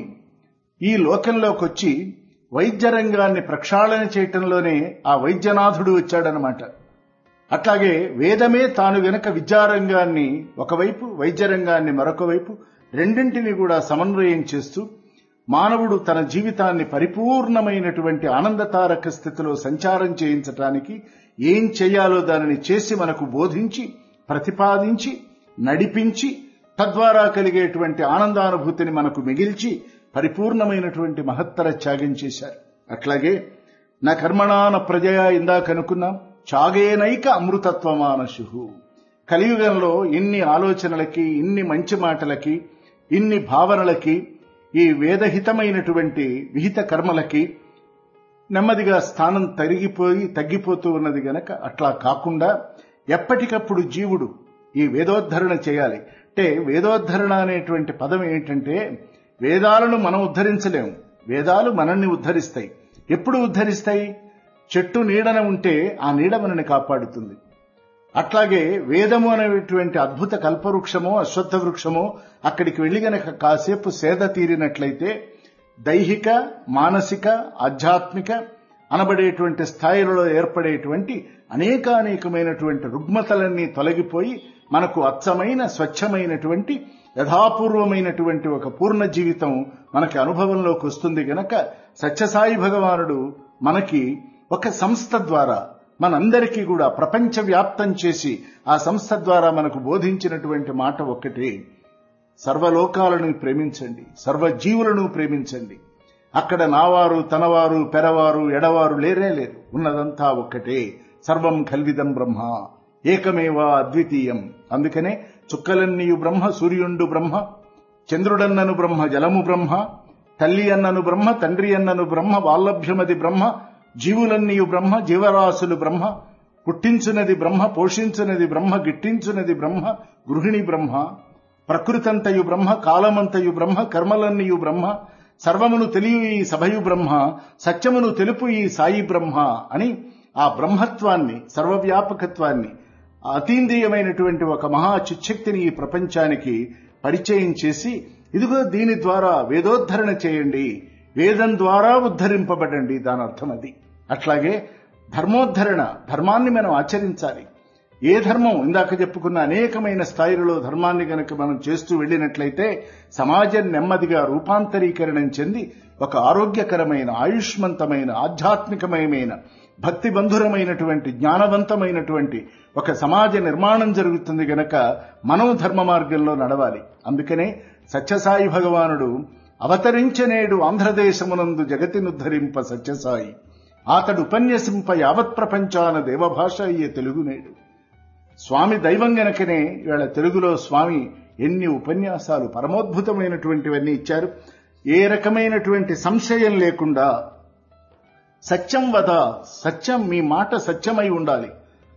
[SPEAKER 2] ఈ లోకంలోకి వచ్చి వైద్య రంగాన్ని ప్రక్షాళన చేయటంలోనే ఆ వైద్యనాథుడు వచ్చాడనమాట. అట్లాగే వేదమే తాను గనక విద్యారంగాన్ని ఒకవైపు, వైద్య రంగాన్ని మరొక వైపు రెండింటినీ కూడా సమన్వయం చేస్తూ మానవుడు తన జీవితాన్ని పరిపూర్ణమైనటువంటి ఆనందతారక స్థితిలో సంచారం చేయించటానికి ఏం చేయాలో దానిని చేసి మనకు బోధించి, ప్రతిపాదించి, నడిపించి తద్వారా కలిగేటువంటి ఆనందానుభూతిని మనకు మిగిల్చి పరిపూర్ణమైనటువంటి మహత్తర త్యాగం చేశారు. అట్లాగే నా కర్మణాన ప్రజయ ఇందాక అనుకున్నాం, త్యాగేనైక అమృతత్వమానశు. కలియుగంలో ఇన్ని ఆలోచనలకి, ఇన్ని మంచి మాటలకి, ఇన్ని భావనలకి, ఈ వేదహితమైనటువంటి విహిత కర్మలకి నెమ్మదిగా స్థానం తగ్గిపోతూ ఉన్నది గనక అట్లా కాకుండా ఎప్పటికప్పుడు జీవుడు ఈ వేదోద్ధరణ చేయాలి. అంటే వేదోద్ధరణ అనేటువంటి పదం ఏంటంటే, వేదాలను మనం ఉద్ధరించలేము, వేదాలు మనల్ని ఉద్ధరిస్తాయి. ఎప్పుడు ఉద్ధరిస్తాయి? చెట్టు నీడన ఉంటే ఆ నీడ మనల్ని కాపాడుతుంది. అట్లాగే వేదము అనేటువంటి అద్భుత కల్పవృక్షమో అశ్వత్థ వృక్షమో అక్కడికి వెళ్లి గనక కాసేపు సేద తీరినట్లయితే దైహిక, మానసిక, ఆధ్యాత్మిక అనబడేటువంటి స్థాయిలలో ఏర్పడేటువంటి అనేకానేకమైనటువంటి రుగ్మతలన్నీ తొలగిపోయి మనకు అచ్చమైన, స్వచ్ఛమైనటువంటి, యథాపూర్వమైనటువంటి ఒక పూర్ణ జీవితం మనకి అనుభవంలోకి వస్తుంది గనక సత్యసాయి భగవానుడు మనకి ఒక సంస్థ ద్వారా మనందరికీ కూడా ప్రపంచవ్యాప్తం చేసి ఆ సంస్థ ద్వారా మనకు బోధించినటువంటి మాట ఒక్కటే, సర్వలోకాలను ప్రేమించండి, సర్వజీవులను ప్రేమించండి. అక్కడ నావారు, తనవారు, పెరవారు, ఎడవారు లేరు. ఉన్నదంతా ఒక్కటే. సర్వం కల్విదం బ్రహ్మ ఏకమేవా అద్వితీయం. అందుకనే చుక్కలన్నీయు బ్రహ్మ, సూర్యుండు బ్రహ్మ, చంద్రుడన్నను బ్రహ్మ, జలము బ్రహ్మ, తల్లి అన్నను బ్రహ్మ, తండ్రి అన్నను బ్రహ్మ, వాల్లభ్యమది బ్రహ్మ, జీవులన్నీయు బ్రహ్మ, జీవరాశులు బ్రహ్మ, పుట్టించునది బ్రహ్మ, పోషించునది బ్రహ్మ, గిట్టించునది బ్రహ్మ, గృహిణి బ్రహ్మ, ప్రకృతంతయు బ్రహ్మ, కాలమంతయు బ్రహ్మ, కర్మలన్నీయు బ్రహ్మ, సర్వమును తెలియు ఈ సభయు బ్రహ్మ, సత్యమును తెలుపు ఈ సాయి బ్రహ్మ అని ఆ బ్రహ్మత్వాన్ని, సర్వవ్యాపకత్వాన్ని, అతీంద్రియమైనటువంటి ఒక మహా చిచ్చక్తిని ఈ ప్రపంచానికి పరిచయం చేసి, ఇదిగో దీని ద్వారా వేదోద్ధరణ చేయండి, వేదం ద్వారా ఉద్ధరింపబడండి, దాని అర్థం అది. అట్లాగే ధర్మోద్ధరణ, ధర్మాన్ని మనం ఆచరించాలి. ఏ ధర్మం? ఇందాక చెప్పుకున్న అనేకమైన స్థాయిలలో ధర్మాన్ని గనక మనం చేస్తూ వెళ్ళినట్లయితే సమాజం నెమ్మదిగా రూపాంతరీకరణం చెంది ఒక ఆరోగ్యకరమైన, ఆయుష్మంతమైన, ఆధ్యాత్మికమయమైన, భక్తి బంధురమైనటువంటి, జ్ఞానవంతమైనటువంటి ఒక సమాజ నిర్మాణం జరుగుతుంది గనక మనం ధర్మ మార్గంలో నడవాలి. అందుకనే సత్యసాయి భగవానుడు అవతరించనేడు ఆంధ్రదేశమునందు జగతినుద్ధరింప సత్యసాయి, ఆతడు ఉపన్యసింప యావత్ ప్రపంచాన దేవభాష అయ్యే తెలుగు నేడు. స్వామి దైవం గనకనే ఇవాళ తెలుగులో స్వామి ఎన్ని ఉపన్యాసాలు, పరమోద్భుతమైనటువంటివన్నీ ఇచ్చారు. ఏ రకమైనటువంటి సంశయం లేకుండా సత్యం వద, సత్యం, మీ మాట సత్యమై ఉండాలి,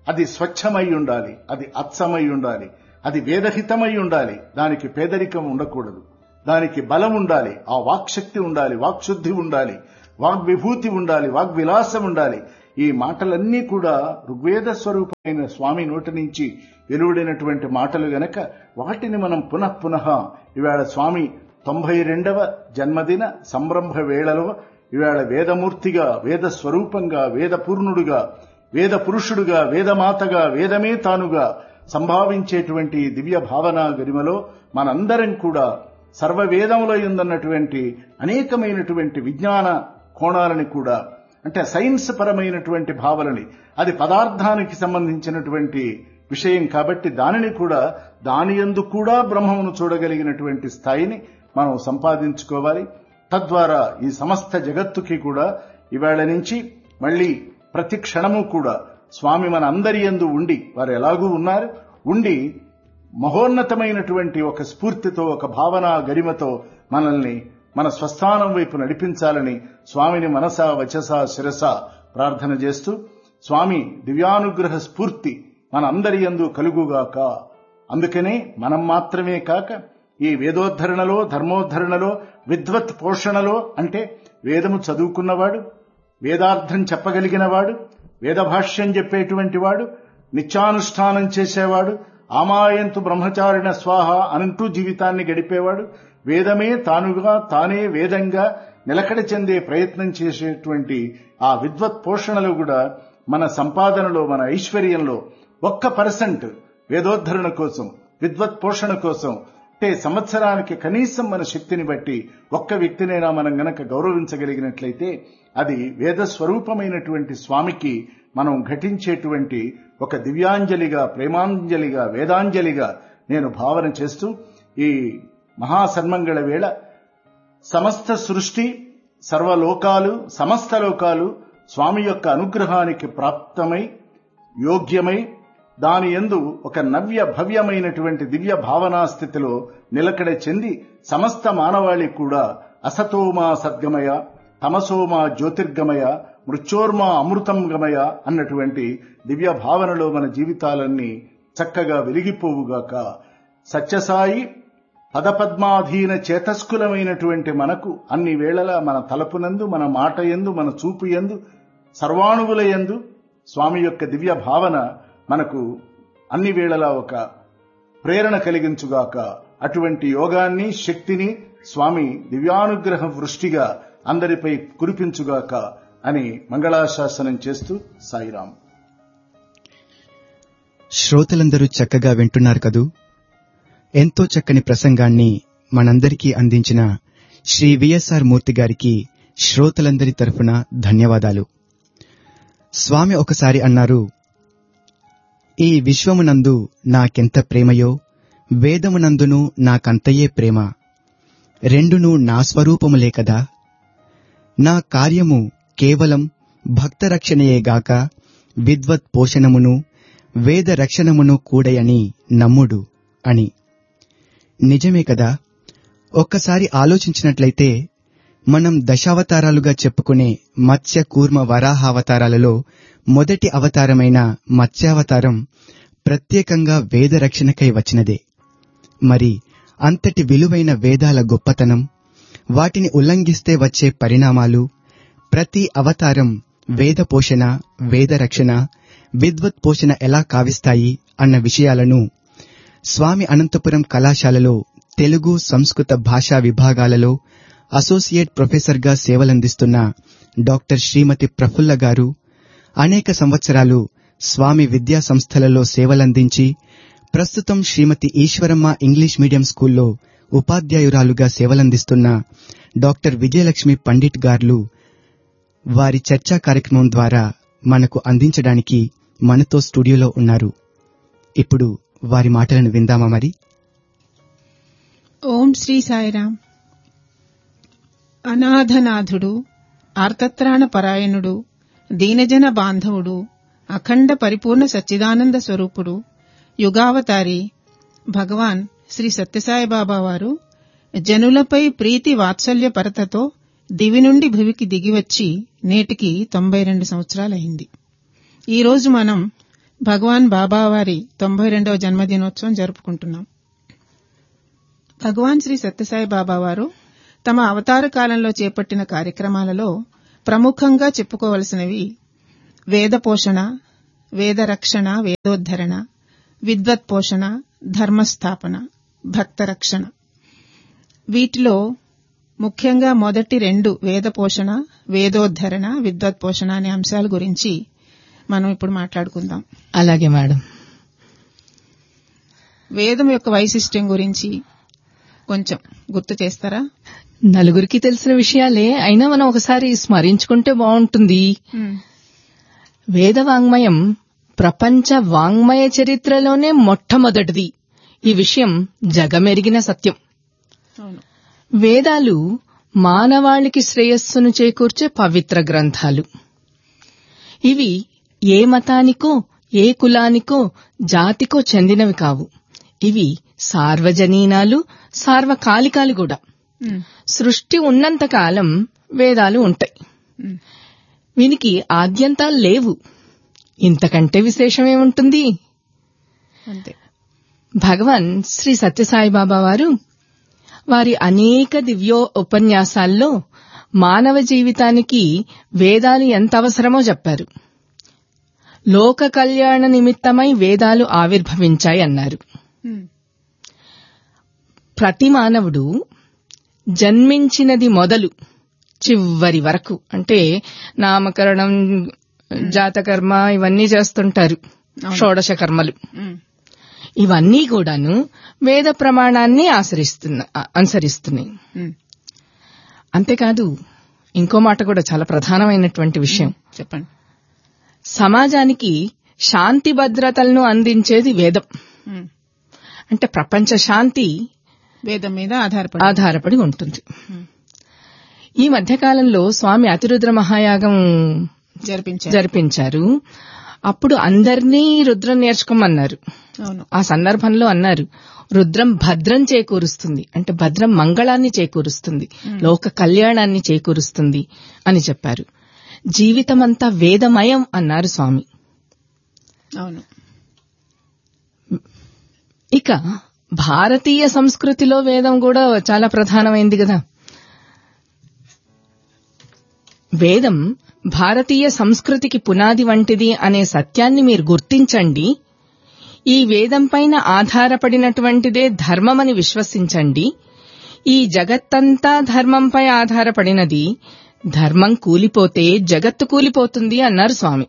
[SPEAKER 2] అది స్వచ్ఛమై ఉండాలి, అది అచ్చమై ఉండాలి, అది వేదహితమై ఉండాలి. దానికి పేదరికం ఉండకూడదు, దానికి బలం ఉండాలి, ఆ వాక్శక్తి ఉండాలి, వాక్శుద్ధి ఉండాలి, వాగ్విభూతి ఉండాలి, వాగ్విలాసం ఉండాలి. ఈ మాటలన్నీ కూడా ఋగ్వేద స్వరూపమైన స్వామి నోటి నుంచి వెలువడినటువంటి మాటలు గనక వాటిని మనం పునః ఇవాళ స్వామి 92వ జన్మదిన సంరంభ వేళలో ఇవాళ వేదమూర్తిగా, వేద స్వరూపంగా, వేదపూర్ణుడుగా, వేద పురుషుడుగా, వేదమాతగా, వేదమే తానుగా సంభావించేటువంటి దివ్య భావన గరిమలో మనందరం కూడా సర్వవేదములో ఉందన్నటువంటి అనేకమైనటువంటి విజ్ఞాన కోణాలని కూడా, అంటే సైన్స్ పరమైనటువంటి భావనని, అది పదార్థానికి సంబంధించినటువంటి విషయం కాబట్టి దానిని కూడా దాని యందు కూడా బ్రహ్మమును చూడగలిగినటువంటి స్థాయిని మనం సంపాదించుకోవాలి. తద్వారా ఈ సమస్త జగత్తుకి కూడా ఇవాళ నుంచి మళ్లీ ప్రతి క్షణము కూడా స్వామి మన అందరి యందు ఉండి, వారు ఎలాగూ ఉన్నారు, ఉండి మహోన్నతమైనటువంటి ఒక స్ఫూర్తితో, ఒక భావన గరిమతో మనల్ని మన స్వస్థానం వైపు నడిపించాలని స్వామిని మనసా వచసా శిరసా ప్రార్థన చేస్తూ, స్వామి దివ్యానుగ్రహ స్ఫూర్తి మన అందరి యందు కలుగుగాక. అందుకనే మనం మాత్రమే కాక ఈ వేదోద్ధరణలో, ధర్మోద్ధరణలో, విద్వత్ పోషణలో, అంటే వేదము చదువుకున్నవాడు, వేదార్థం చెప్పగలిగినవాడు, వేదభాష్యం చెప్పేటువంటి వాడు, నిత్యానుష్ఠానం చేసేవాడు, ఆమాయంతు బ్రహ్మచారిణ స్వాహ అంటూ జీవితాన్ని గడిపేవాడు, వేదమే తానుగా, తానే వేదంగా నిలకడ చెందే ప్రయత్నం చేసేటువంటి ఆ విద్వత్ పోషణలో కూడా మన సంపాదనలో, మన ఐశ్వర్యంలో 1% వేదోద్ధరణ కోసం, విద్వత్ పోషణ కోసం, అంటే సంవత్సరానికి కనీసం మన శక్తిని బట్టి ఒక్క వ్యక్తినైనా మనం గనక గౌరవించగలిగినట్లయితే అది వేద స్వరూపమైనటువంటి స్వామికి మనం ఘటించేటువంటి ఒక దివ్యాంజలిగా, ప్రేమాంజలిగా, వేదాంజలిగా నేను భావన చేస్తూ, ఈ మహాసన్మంగళ వేళ సమస్త సృష్టి, సర్వలోకాలు, సమస్త లోకాలు స్వామి యొక్క అనుగ్రహానికి ప్రాప్తమై, యోగ్యమై, దాని యందు ఒక నవ్య భవ్యమైనటువంటి దివ్య భావనా స్థితిలో నిలకడ చెంది సమస్త మానవాళి కూడా అసతోమా సద్గమయ, తమసోమా జ్యోతిర్గమయ, మృత్యోర్మా అమృతం గమయ అన్నటువంటి దివ్య భావనలో మన జీవితాలన్నీ చక్కగా వెలిగిపోవుగాక. సత్యసాయి పదపద్మాధీన చేతస్కులమైనటువంటి మనకు అన్ని వేళలా మన తలపునందు, మన మాట యందు, మన చూపు యందు, సర్వాణువుల యందు స్వామి యొక్క దివ్య భావన మనకు అన్ని వేళలా ఒక ప్రేరణ కలిగించుగాక. అటువంటి యోగాన్ని, శక్తిని స్వామి దివ్యానుగ్రహ వృష్టిగా అందరిపై కురిపించుగాక అని మంగళాశాసనం చేస్తూ సాయిరాం.
[SPEAKER 1] శ్రోతలందరూ చక్కగా వింటున్నారు కదూ. ఎంతో చక్కని ప్రసంగాన్ని మనందరికీ అందించిన శ్రీ విఎస్ఆర్ మూర్తి గారికి శ్రోతలందరి తరఫున ధన్యవాదాలు. స్వామి ఒకసారి అన్నారు, ఈ విశ్వమునందు నాకెంత ప్రేమయో వేదమునందును నాకంతయే ప్రేమ, రెండును నా స్వరూపములే కదా. నా కార్యము కేవలం భక్తరక్షణయేగాక విద్వత్ పోషణమును వేద రక్షణమును కూడయని నమ్ముడు అని. నిజమే కదా. ఒక్కసారి ఆలోచించినట్లయితే మనం దశావతారాలుగా చెప్పుకునే మత్స్య కూర్మ వరాహావతారాలలో మొదటి అవతారమైన మత్స్యావతారం ప్రత్యేకంగా వేద రక్షణకై వచ్చినదే. మరి అంతటి విలువైన వేదాల గొప్పతనం, వాటిని ఉల్లంఘిస్తే వచ్చే పరిణామాలు, ప్రతి అవతారం వేద పోషణ, వేద రక్షణ, విద్వత్ పోషణ ఎలా కావిస్తాయి అన్న విషయాలను స్వామి అనంతపురం కళాశాలలో తెలుగు, సంస్కృత భాషా విభాగాలలో అసోసియేట్ ప్రొఫెసర్గా సేవలందిస్తున్న డాక్టర్ శ్రీమతి ప్రఫుల్ల గారు అనేక సంవత్సరాలు స్వామి విద్యా సంస్థలలో సేవలందించి ప్రస్తుతం శ్రీమతి ఈశ్వరమ్మ ఇంగ్లీష్ మీడియం స్కూల్లో ఉపాధ్యాయురాలుగా సేవలందిస్తున్న డాక్టర్ విజయలక్ష్మి పండిట్ గారు వారి చర్చా కార్యక్రమం ద్వారా మనకు అందించడానికి మనతో స్టూడియోలో ఉన్నారు. ఇప్పుడు వారి మాటలను విందామా మరి?
[SPEAKER 3] ఓం శ్రీ సాయిరాం. అనాథనాథుడు, ఆర్తత్రాణ పరాయణుడు, దీనజన బాంధవుడు, అఖండ పరిపూర్ణ సచ్చిదానంద స్వరూపుడు, యుగావతారి భగవాన్ శ్రీ సత్యసాయిబాబా వారు జనులపై ప్రీతి వాత్సల్య పరతతో దివి నుండి భువికి దిగివచ్చి నేటికి 92 సంవత్సరాలైంది. ఈరోజు మనం భగవాన్ బాబావారి 92వ జన్మదినోత్సవం జరుపుకుంటున్నాం. భగవాన్ శ్రీ సత్యసాయి బాబావారు తమ అవతార కాలంలో చేపట్టిన కార్యక్రమాలలో ప్రముఖంగా చెప్పుకోవలసినవి వేద పోషణ, వేద రక్షణ, వేదోద్ధరణ, విద్వత్ పోషణ, ధర్మస్థాపన, భక్త రక్షణ. వీటిలో ముఖ్యంగా మొదటి 2 వేద పోషణ, వేదోద్ధరణ, విద్వత్ పోషణ అనే అంశాల గురించి మనం ఇప్పుడు మాట్లాడుకుందాం.
[SPEAKER 4] అలాగే మేడం.
[SPEAKER 3] వేదం యొక్క వైశిష్ట్యం గురించి కొంచెం గుర్తు చేస్తారా?
[SPEAKER 4] నలుగురికి తెలిసిన విషయాలే, అయినా మనం ఒకసారి స్మరించుకుంటే బాగుంటుంది. వేద వాంగ్మయం ప్రపంచ వాంగ్మయ చరిత్రలోనే మొట్టమొదటిది. ఈ విషయం జగమెరిగిన సత్యం. వేదాలు మానవాళికి శ్రేయస్సును చేకూర్చే పవిత్ర గ్రంథాలు. ఇవి ఏ మతానికో, ఏ కులానికో, జాతికో చెందినవి కావు. ఇవి సార్వజనీనాలు, సార్వకాలికాలు కూడా. సృష్టి ఉన్నంతకాలం వేదాలు ఉంటాయి. వీనికి ఆద్యంతాలు లేవు. ఇంతకంటే విశేషమేముంటుంది?
[SPEAKER 3] అంతే.
[SPEAKER 4] భగవాన్ శ్రీ సత్యసాయిబాబా వారు వారి అనేక దివ్యో ఉపన్యాసాల్లో మానవ జీవితానికి వేదాలు ఎంత అవసరమో చెప్పారు. లోక కళ్యాణ నిమిత్తమై వేదాలు ఆవిర్భవించాయి అన్నారు. ప్రతి మానవుడు జన్మించినది మొదలు చివరి వరకు, అంటే నామకరణం, జాతకర్మ ఇవన్నీ చేస్తుంటారు, షోడశ కర్మలు. ఇవన్నీ కూడాను వేద ప్రమాణాన్ని అనుసరిస్తున్నాయి. అంతేకాదు ఇంకో మాట కూడా చాలా ప్రధానమైనటువంటి విషయం.
[SPEAKER 3] చెప్పండి.
[SPEAKER 4] సమాజానికి శాంతి భద్రతలను అందించేది వేదం. అంటే ప్రపంచ శాంతి
[SPEAKER 3] వేదం మీద
[SPEAKER 4] ఆధారపడి ఉంటుంది. ఈ మధ్యకాలంలో స్వామి అతిరుద్ర మహాయాగం జరిపించారు. అప్పుడు అందరినీ రుద్రం నేర్చుకోమన్నారు. ఆ సందర్భంలో అన్నారు, రుద్రం భద్రం చేకూరుస్తుంది, అంటే భద్రం మంగళాన్ని చేకూరుస్తుంది, లోక కళ్యాణాన్ని చేకూరుస్తుంది అని చెప్పారు. జీవితమంతా వేదమయం అన్నారు స్వామి.
[SPEAKER 3] అవును.
[SPEAKER 4] ఇక భారతీయ సంస్కృతిలో వేదం కూడా చాలా ప్రధానమైంది కదా. వేదం భారతీయ సంస్కృతికి పునాది వంటిది అనే సత్యాన్ని మీరు గుర్తించండి. ఈ వేదం పైన ఆధారపడినటువంటిదే ధర్మమని విశ్వసించండి. ఈ జగత్తంతా ధర్మంపై ఆధారపడినది. ధర్మం కూలిపోతే జగత్తు కూలిపోతుంది అన్నారు స్వామి.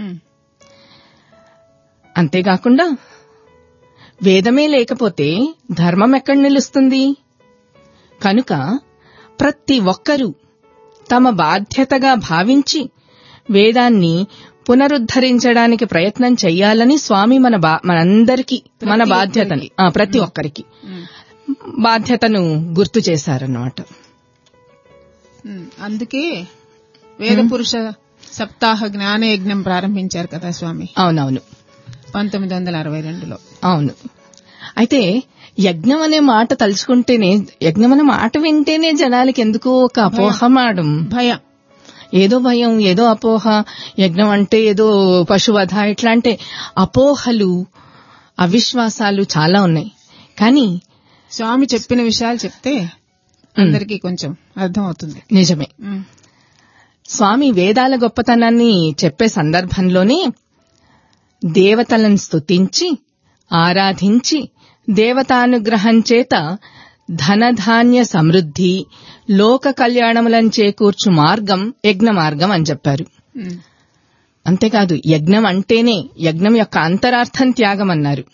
[SPEAKER 4] అంతేకాకుండా వేదమే లేకపోతే ధర్మం ఎక్కడ నిలుస్తుంది? కనుక ప్రతి ఒక్కరూ తమ బాధ్యతగా భావించి వేదాన్ని పునరుద్ధరించడానికి ప్రయత్నం చెయ్యాలని స్వామి మనందరికీ మన బాధ్యతని, ప్రతి ఒక్కరికి బాధ్యతను గుర్తు చేశారన్నమాట.
[SPEAKER 3] అందుకే వేద పురుష సప్తాహ జ్ఞానయజ్ఞం ప్రారంభించారు కదా స్వామి.
[SPEAKER 4] అవునవును,
[SPEAKER 3] 1962లో.
[SPEAKER 4] అవును. అయితే యజ్ఞం అనే మాట తలుచుకుంటేనే, యజ్ఞం అనే మాట వింటేనే జనాలకి ఎందుకో ఒక అపోహమాడం,
[SPEAKER 3] భయం,
[SPEAKER 4] ఏదో భయం, ఏదో అపోహ. యజ్ఞం అంటే ఏదో పశువధ, ఇట్లా అంటే అపోహలు, అవిశ్వాసాలు చాలా ఉన్నాయి. కానీ
[SPEAKER 3] స్వామి చెప్పిన విషయాలు చెప్తే అందరికీ కొంచెం అర్థం అవుతుంది.
[SPEAKER 4] నిజమే. స్వామి వేదాల గొప్పతనాన్ని చెప్పే సందర్భంలోనే దేవతలను స్తుతించి ఆరాధించి దేవతానుగ్రహం చేత ధనధాన్య సమృద్ధి, లోక కళ్యాణములను చేకూర్చు మార్గం యజ్ఞ మార్గం అని చెప్పారు. అంతేకాదు యజ్ఞం అంటేనే, యజ్ఞం యొక్క అంతరార్థం త్యాగం అన్నారు.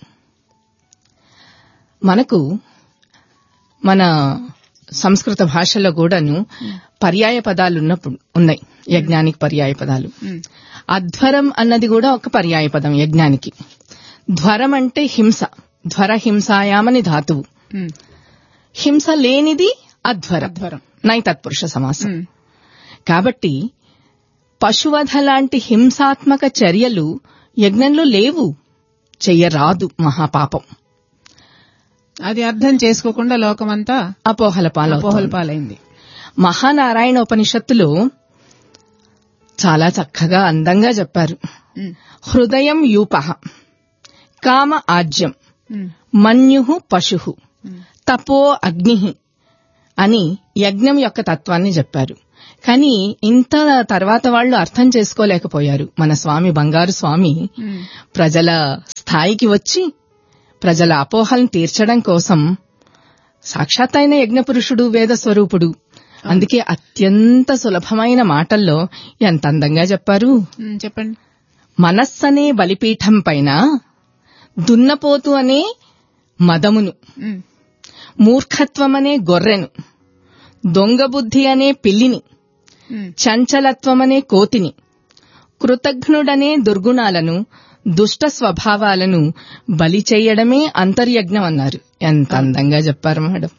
[SPEAKER 4] మనకు మన సంస్కృత భాషలో కూడాను పర్యాయ పదాలు ఉన్నాయి యజ్ఞానికి. పర్యాయ పదాలు అధ్వరం అన్నది కూడా ఒక పర్యాయ పదం యజ్ఞానికి. ధ్వరం అంటే హింస, ధ్వర హింసాయామని ధాతువు. హింస లేనిది అధ్వరం, నైతత్పురుష సమాసం. కాబట్టి పశువధ లాంటి హింసాత్మక చర్యలు యజ్ఞంలో లేవు, చెయ్యరాదు, మహాపాపం.
[SPEAKER 3] అది అర్థం చేసుకోకుండా లోకమంతా
[SPEAKER 4] అపోహల
[SPEAKER 3] పాలైంది.
[SPEAKER 4] మహానారాయణ ఉపనిషత్తులో చాలా చక్కగా అందంగా చెప్పారు. హృదయం యూపః, కామ ఆజ్యం, మన్యుః పశుః, తపో అగ్నిః అని యజ్ఞం యొక్క తత్వాన్ని చెప్పారు. కానీ ఇంత తర్వాత వాళ్ళు అర్థం చేసుకోలేకపోయారు. మన స్వామి బంగారు స్వామి ప్రజల స్థాయికి వచ్చి ప్రజల అపోహలను తీర్చడం కోసం సాక్షాత్ అయిన యజ్ఞపురుషుడు, వేద స్వరూపుడు. అందుకే అత్యంత సులభమైన మాటల్లో ఎంత అందంగా చెప్పారు.
[SPEAKER 3] చెప్పండి.
[SPEAKER 4] మనస్సనే బలిపీఠం పైన దున్నపోతు అనే మదమును, మూర్ఖత్వమనే గొర్రెను, దొంగబుద్ధి అనే పిల్లిని, చంచలత్వమనే కోతిని, కృతఘ్నుడనే దుర్గుణాలను, దుష్ట స్వభావాలను బలి చేయడమే అంతర్యజ్ఞం అన్నారు. ఎంత అందంగా చెప్పారు మేడం.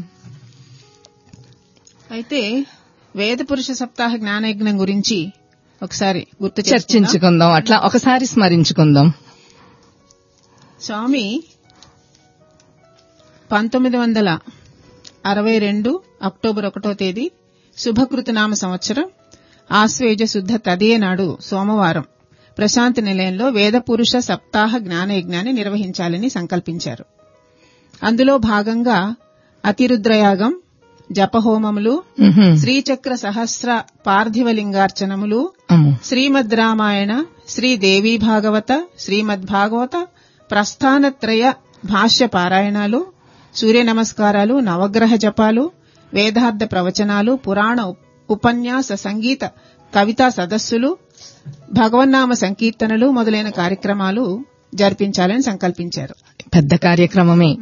[SPEAKER 3] అయితే వేద పురుష సప్తాహ జ్ఞానయజ్ఞం గురించి ఒకసారి గుర్తు
[SPEAKER 4] చర్చించుకుందాం. అట్లా ఒకసారి స్మరించుకుందాం.
[SPEAKER 3] స్వామి 1962 అక్టోబర్ 1వ తేదీ శుభకృతనామ సంవత్సరం ఆశ్వేజ శుద్ధ తదియ నాడు సోమవారం ప్రశాంతి నిలయంలో వేద పురుష సప్తాహ జ్ఞానయజ్ఞాన్ని నిర్వహించాలని సంకల్పించారు. అందులో భాగంగా అతిరుద్రయాగం, జపహోమములు, శ్రీచక్ర సహస్ర పార్థివలింగార్చనములు, శ్రీమద్ రామాయణ, శ్రీదేవీ భాగవత, శ్రీమద్ భాగవత ప్రస్థానత్రయ భాష్య పారాయణాలు, సూర్య నమస్కారాలు, నవగ్రహ జపాలు, వేదార్థ ప్రవచనాలు, పురాణ ఉపన్యాస సంగీత కవితా సదస్సులు, భగవన్నామ సంకీర్తనలు మొదలైన కార్యక్రమాలు జరిపించాలని సంకల్పించారు.
[SPEAKER 4] పెద్ద కార్యక్రమమే.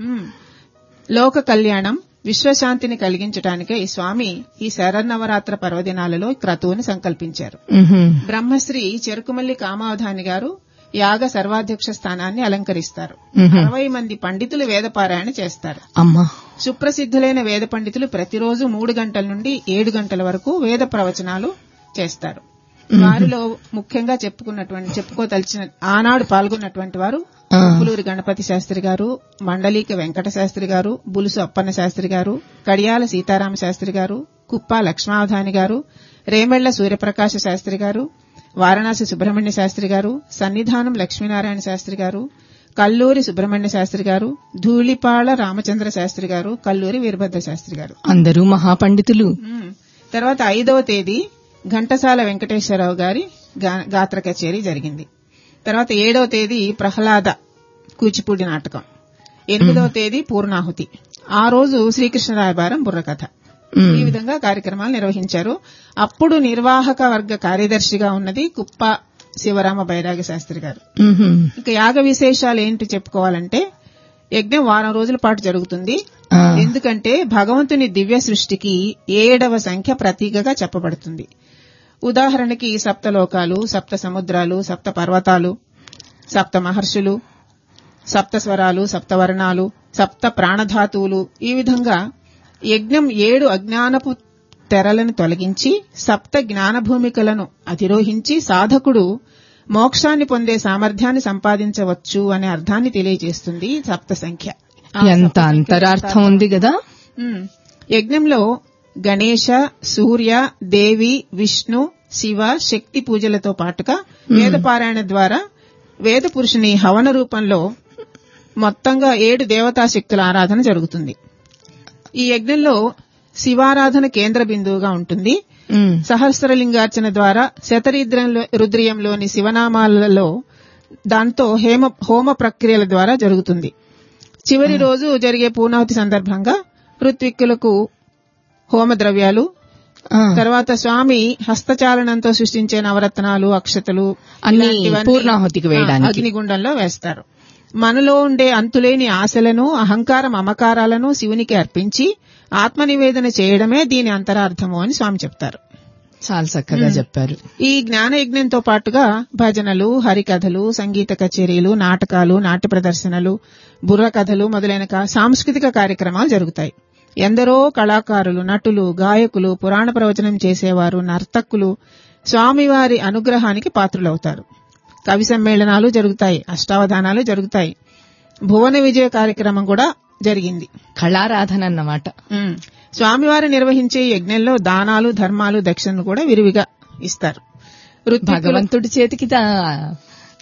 [SPEAKER 3] లోక కళ్యాణం, విశ్వశాంతిని కలిగించడానికే ఈ స్వామి ఈ శరన్నవరాత్ర పర్వదినాలలో క్రతువుని సంకల్పించారు. బ్రహ్మశ్రీ చెరుకుమల్లి కామావధాని గారు యాగ సర్వాధ్యక్ష స్థానాన్ని అలంకరిస్తారు. 60 మంది పండితులు వేదపారాయణ చేస్తారు. సుప్రసిద్ధులైన వేద పండితులు ప్రతిరోజు 3 గంటల నుండి 7 గంటల వరకు వేద ప్రవచనాలు చేస్తారు. వారిలో ముఖ్యంగా చెప్పుకోదలిచిన ఆనాడు పాల్గొన్నటువంటి వారు పులూరి గణపతి శాస్త్రి గారు, మండలీక వెంకట శాస్త్రి గారు, బులుసు అప్పన్న శాస్త్రి గారు, కడియాల సీతారామ శాస్త్రి గారు, కుప్ప లక్ష్మావధాని గారు, రేమెళ్ల సూర్యప్రకాశ శాస్త్రి గారు, వారణాసి సుబ్రహ్మణ్య శాస్త్రి గారు, సన్నిధానం లక్ష్మీనారాయణ శాస్త్రి గారు, కల్లూరి సుబ్రహ్మణ్య శాస్త్రి గారు, ధూళిపాళ రామచంద్ర శాస్త్రి గారు, కల్లూరి వీరభద్ర శాస్త్రి గారు, అందరూ మహాపండితులు. తర్వాత 5వ తేదీ ఘంటసాల వెంకటేశ్వరరావు గారి గాత్ర కచేరీ జరిగింది. తర్వాత 7వ తేదీ ప్రహ్లాద కూచిపూడి నాటకం, 8వ తేదీ పూర్ణాహుతి, ఆ రోజు శ్రీకృష్ణరాయబారం బుర్రకథ. ఈ విధంగా కార్యక్రమాలు నిర్వహించారు. అప్పుడు నిర్వాహక వర్గ కార్యదర్శిగా ఉన్నది కుప్ప శివరామ బైరాగ శాస్త్రి గారు. ఇక యాగ విశేషాలు ఏంటి చెప్పుకోవాలంటే, యజ్ఞం వారం రోజుల పాటు జరుగుతుంది. ఎందుకంటే భగవంతుని దివ్య సృష్టికి 7వ సంఖ్య ప్రతీకగా చెప్పబడుతుంది. ఉదాహరణకి సప్తలోకాలు, సప్త సముద్రాలు, సప్త పర్వతాలు, సప్త మహర్షులు, సప్త స్వరాలు, సప్తవర్ణాలు, సప్త ప్రాణధాతువులు. ఈ విధంగా యజ్ఞం 7 అజ్ఞానపు తెరలను తొలగించి సప్త జ్ఞానభూమికలను అధిరోహించి సాధకుడు మోక్షాన్ని పొందే సామర్థ్యాన్ని సంపాదించవచ్చు అనే అర్థాన్ని తెలియజేస్తుంది సప్త సంఖ్య.
[SPEAKER 4] ఎంత అంతరార్థం ఉంది కదా.
[SPEAKER 3] యజ్ఞంలో గణేశ, సూర్య, దేవి, విష్ణు, శివ, శక్తి పూజలతో పాటుగా వేదపారాయణ ద్వారా వేద పురుషుని హవన రూపంలో మొత్తంగా 7 దేవతా శక్తుల ఆరాధన జరుగుతుంది. ఈ యజ్ఞంలో శివారాధన కేంద్ర బిందువుగా ఉంటుంది. సహస్రలింగార్చన ద్వారా రుద్రియంలోని శివనామాలలో దాంతో హోమ ప్రక్రియల ద్వారా జరుగుతుంది. చివరి రోజు జరిగే పూర్ణాహుతి సందర్భంగా ఋత్విక్కులకు హోమ ద్రవ్యాలు, తర్వాత స్వామి హస్తచాలనంతో సృష్టించే నవరత్నాలు, అక్షతలు
[SPEAKER 4] అన్ని పూర్ణాహుతికి వేయడానికి
[SPEAKER 3] అగ్నిగుండంలో వేస్తారు. మనలో ఉండే అంతులేని ఆశలను, అహంకార మమకారాలను శివునికి అర్పించి ఆత్మనివేదన చేయడమే దీని అంతరార్థము అని స్వామి చెప్తారు.
[SPEAKER 4] చాలా చక్కగా చెప్పారు.
[SPEAKER 3] ఈ జ్ఞాన యజ్ఞంతో పాటుగా భజనలు, హరికథలు, సంగీత కచేరీలు, నాటకాలు, నాట్య ప్రదర్శనలు, బుర్రకథలు మొదలైన సాంస్కృతిక కార్యక్రమాలు జరుగుతాయి. ఎందరో కళాకారులు, నటులు, గాయకులు, పురాణ ప్రవచనం చేసేవారు, నర్తకులు స్వామివారి అనుగ్రహానికి పాత్రులవుతారు. కవి సమ్మేళనాలు జరుగుతాయి, అష్టావధానాలు జరుగుతాయి. భువన విజయ కార్యక్రమం కూడా జరిగింది.
[SPEAKER 4] కళారాధన అన్నమాట.
[SPEAKER 3] స్వామివారు నిర్వహించే యజ్ఞంలో దానాలు, ధర్మాలు, దక్షిణలు కూడా విరివిగా ఇస్తారు.
[SPEAKER 4] భగవంతుడి చేతికి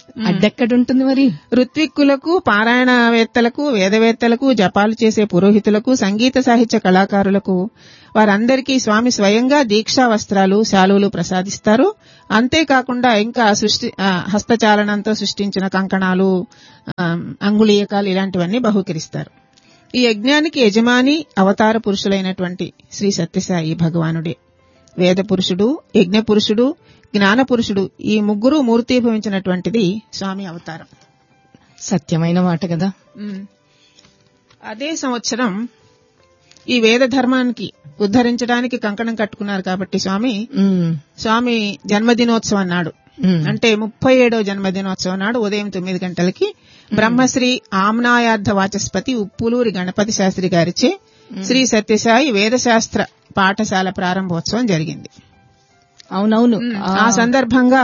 [SPEAKER 4] అడ్డెక్కడుంటుంది మరి?
[SPEAKER 3] ఋత్విక్కులకు, పారాయణవేత్తలకు, వేదవేత్తలకు, జపాలు చేసే పురోహితులకు, సంగీత సాహిత్య కళాకారులకు వారందరికీ స్వామి స్వయంగా దీక్షా వస్త్రాలు, శాలువులు ప్రసాదిస్తారు. అంతేకాకుండా ఇంకా హస్తచాలనంతో సృష్టించిన కంకణాలు, అంగుళీయకాలు ఇలాంటివన్నీ బహూకరిస్తారు. ఈ యజ్ఞానికి యజమాని అవతార పురుషులైనటువంటి శ్రీ సత్యసాయి భగవానుడే. వేద పురుషుడు, యజ్ఞ పురుషుడు, జ్ఞాన పురుషుడు ఈ ముగ్గురు మూర్తీభవించినటువంటిది స్వామి అవతారం.
[SPEAKER 4] సత్యమైన మాట కదా.
[SPEAKER 3] అదే సంవత్సరం ఈ వేద ధర్మానికి ఉద్ధరించడానికి కంకణం కట్టుకున్నారు కాబట్టి స్వామి జన్మదినోత్సవం నాడు, అంటే 37వ జన్మదినోత్సవం నాడు ఉదయం 9 గంటలకి బ్రహ్మశ్రీ ఆమ్నాయార్థ వాచస్పతి ఉప్పులూరి గణపతి శాస్త్రి గారిచే శ్రీ సత్యసాయి వేదశాస్త్ర పాఠశాల ప్రారంభోత్సవం జరిగింది.
[SPEAKER 4] అవునవును.
[SPEAKER 3] ఆ సందర్భంగా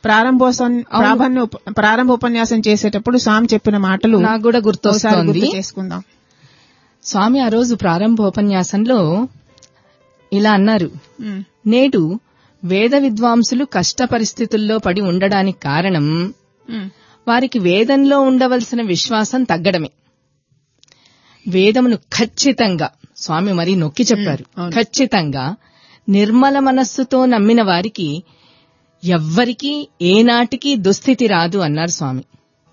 [SPEAKER 3] ప్రారంభోపన్యాసం చేసేటప్పుడు స్వామి చెప్పిన మాటలు
[SPEAKER 4] నాకు కూడా గుర్తు
[SPEAKER 3] చేసుకుందాం.
[SPEAKER 4] స్వామి ఆ రోజు ప్రారంభోపన్యాసంలో ఇలా అన్నారు, నేడు వేద విద్వాంసులు కష్ట పరిస్థితుల్లో పడి ఉండడానికి కారణం వారికి వేదంలో ఉండవలసిన విశ్వాసం తగ్గడమే. వేదమును ఖచ్చితంగా, స్వామి మరీ నొక్కి చెప్పారు, ఖచ్చితంగా నిర్మల మనస్సుతో నమ్మిన వారికి ఎవ్వరికీ ఏనాటికి దుస్థితి రాదు అన్నారు స్వామి.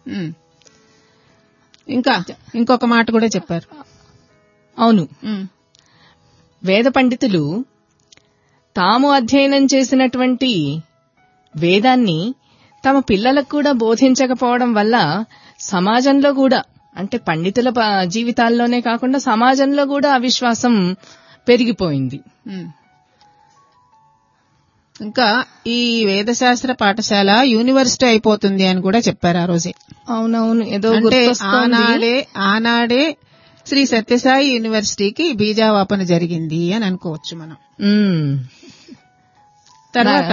[SPEAKER 3] ఇంకొక మాట కూడా చెప్పారు.
[SPEAKER 4] అవును, వేద పండితులు తాము అధ్యయనం చేసినటువంటి వేదాన్ని తమ పిల్లలకు కూడా బోధించకపోవడం వల్ల సమాజంలో కూడా, అంటే పండితుల జీవితాల్లోనే కాకుండా సమాజంలో కూడా అవిశ్వాసం పెరిగిపోయింది.
[SPEAKER 3] ఇంకా ఈ వేదశాస్త్ర పాఠశాల యూనివర్సిటీ అయిపోతుంది అని కూడా చెప్పారు ఆ రోజే.
[SPEAKER 4] అవునవును, ఏదో
[SPEAKER 3] ఆనాడే శ్రీ సత్యసాయి యూనివర్సిటీకి బీజావాపన జరిగింది అని అనుకోవచ్చు మనం. తర్వాత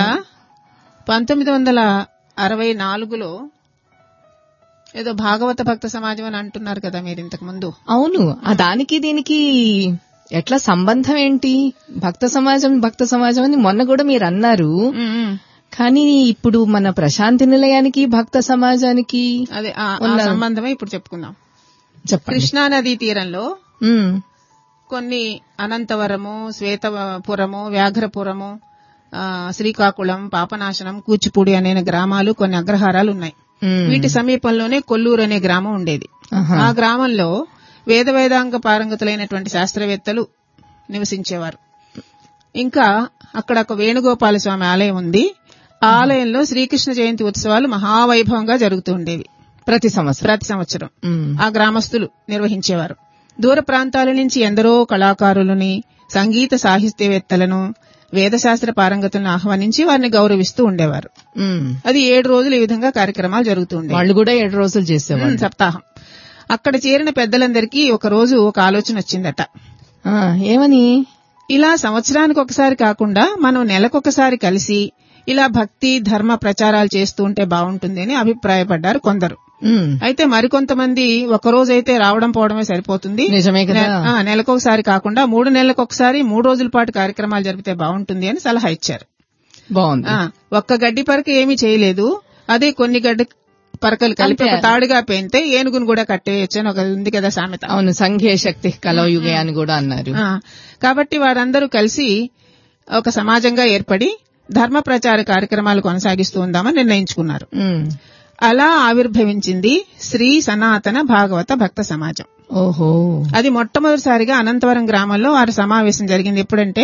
[SPEAKER 3] 1964లో ఏదో భాగవత భక్త సమాజం అని అంటున్నారు కదా మీరు ఇంతకు ముందు.
[SPEAKER 4] అవును, దానికి దీనికి ఎట్లా సంబంధం ఏంటి? భక్త సమాజం అని మొన్న కూడా మీరు అన్నారు. కానీ ఇప్పుడు మన ప్రశాంతి నిలయానికి భక్త సమాజానికి
[SPEAKER 3] అదే సంబంధమే ఇప్పుడు చెప్పుకుందాం. కృష్ణానదీ తీరంలో కొన్ని అనంతవరము, శ్వేతపురము, వ్యాఘ్రపురము, శ్రీకాకుళం, పాపనాశనం, కూచిపూడి అనే గ్రామాలు, కొన్ని అగ్రహారాలు ఉన్నాయి. వీటి సమీపంలోనే కొల్లూరు అనే గ్రామం ఉండేది. ఆ గ్రామంలో వేదాంగ పారంగతులైనటువంటి శాస్త్రవేత్తలు నివసించేవారు. ఇంకా అక్కడ ఒక వేణుగోపాల స్వామి ఆలయం ఉంది. ఆ ఆలయంలో శ్రీకృష్ణ జయంతి ఉత్సవాలు మహావైభవంగా జరుగుతూ ఉండేవి ప్రతి సంవత్సరం. ఆ గ్రామస్తులు నిర్వహించేవారు. దూర ప్రాంతాల నుంచి ఎందరో కళాకారులని, సంగీత సాహిత్యవేత్తలను, వేదశాస్త్ర పారంగతులను ఆహ్వానించి వారిని గౌరవిస్తూ ఉండేవారు. అది 7 రోజులు ఈ విధంగా కార్యక్రమాలు జరుగుతూ ఉండేవి.
[SPEAKER 4] వాళ్ళు కూడా 7 రోజులు చేసేవారు
[SPEAKER 3] సప్తాహం. అక్కడ చేరిన పెద్దలందరికీ ఒక రోజు ఒక ఆలోచన వచ్చిందట.
[SPEAKER 4] ఏమని?
[SPEAKER 3] ఇలా సంవత్సరానికి ఒకసారి కాకుండా మనం నెలకొకసారి కలిసి ఇలా భక్తి ధర్మ ప్రచారాలు చేస్తూ ఉంటే బాగుంటుంది అని అభిప్రాయపడ్డారు కొందరు. అయితే మరికొంతమంది ఒకరోజైతే రావడం పోవడమే సరిపోతుంది,
[SPEAKER 4] నిజమే కదా,
[SPEAKER 3] నెలకొకసారి కాకుండా 3 నెలలకొకసారి 3 రోజుల పాటు కార్యక్రమాలు జరిపితే బాగుంటుంది అని సలహా ఇచ్చారు.
[SPEAKER 4] బాగుంది.
[SPEAKER 3] ఒక్క గడ్డి పరక ఏమీ చేయలేదు. అదే కొన్ని గడ్డి పరకలు కలిపి ఒక తాడుగా పెంతే ఏనుగును కూడా కట్టేయచ్చు అని ఒక ఉంది కదా సామెత.
[SPEAKER 4] అవును, సంఘే శక్తి కలయుగే అని కూడా అన్నారు.
[SPEAKER 3] కాబట్టి వారందరూ కలిసి ఒక సమాజంగా ఏర్పడి ధర్మ ప్రచార కార్యక్రమాలు కొనసాగిస్తూ ఉందామని నిర్ణయించుకున్నారు. అలా ఆవిర్భవించింది శ్రీ సనాతన భాగవత భక్త సమాజం.
[SPEAKER 4] ఓహో.
[SPEAKER 3] అది మొట్టమొదటిసారిగా అనంతవరం గ్రామంలో వారి సమావేశం జరిగింది. ఎప్పుడంటే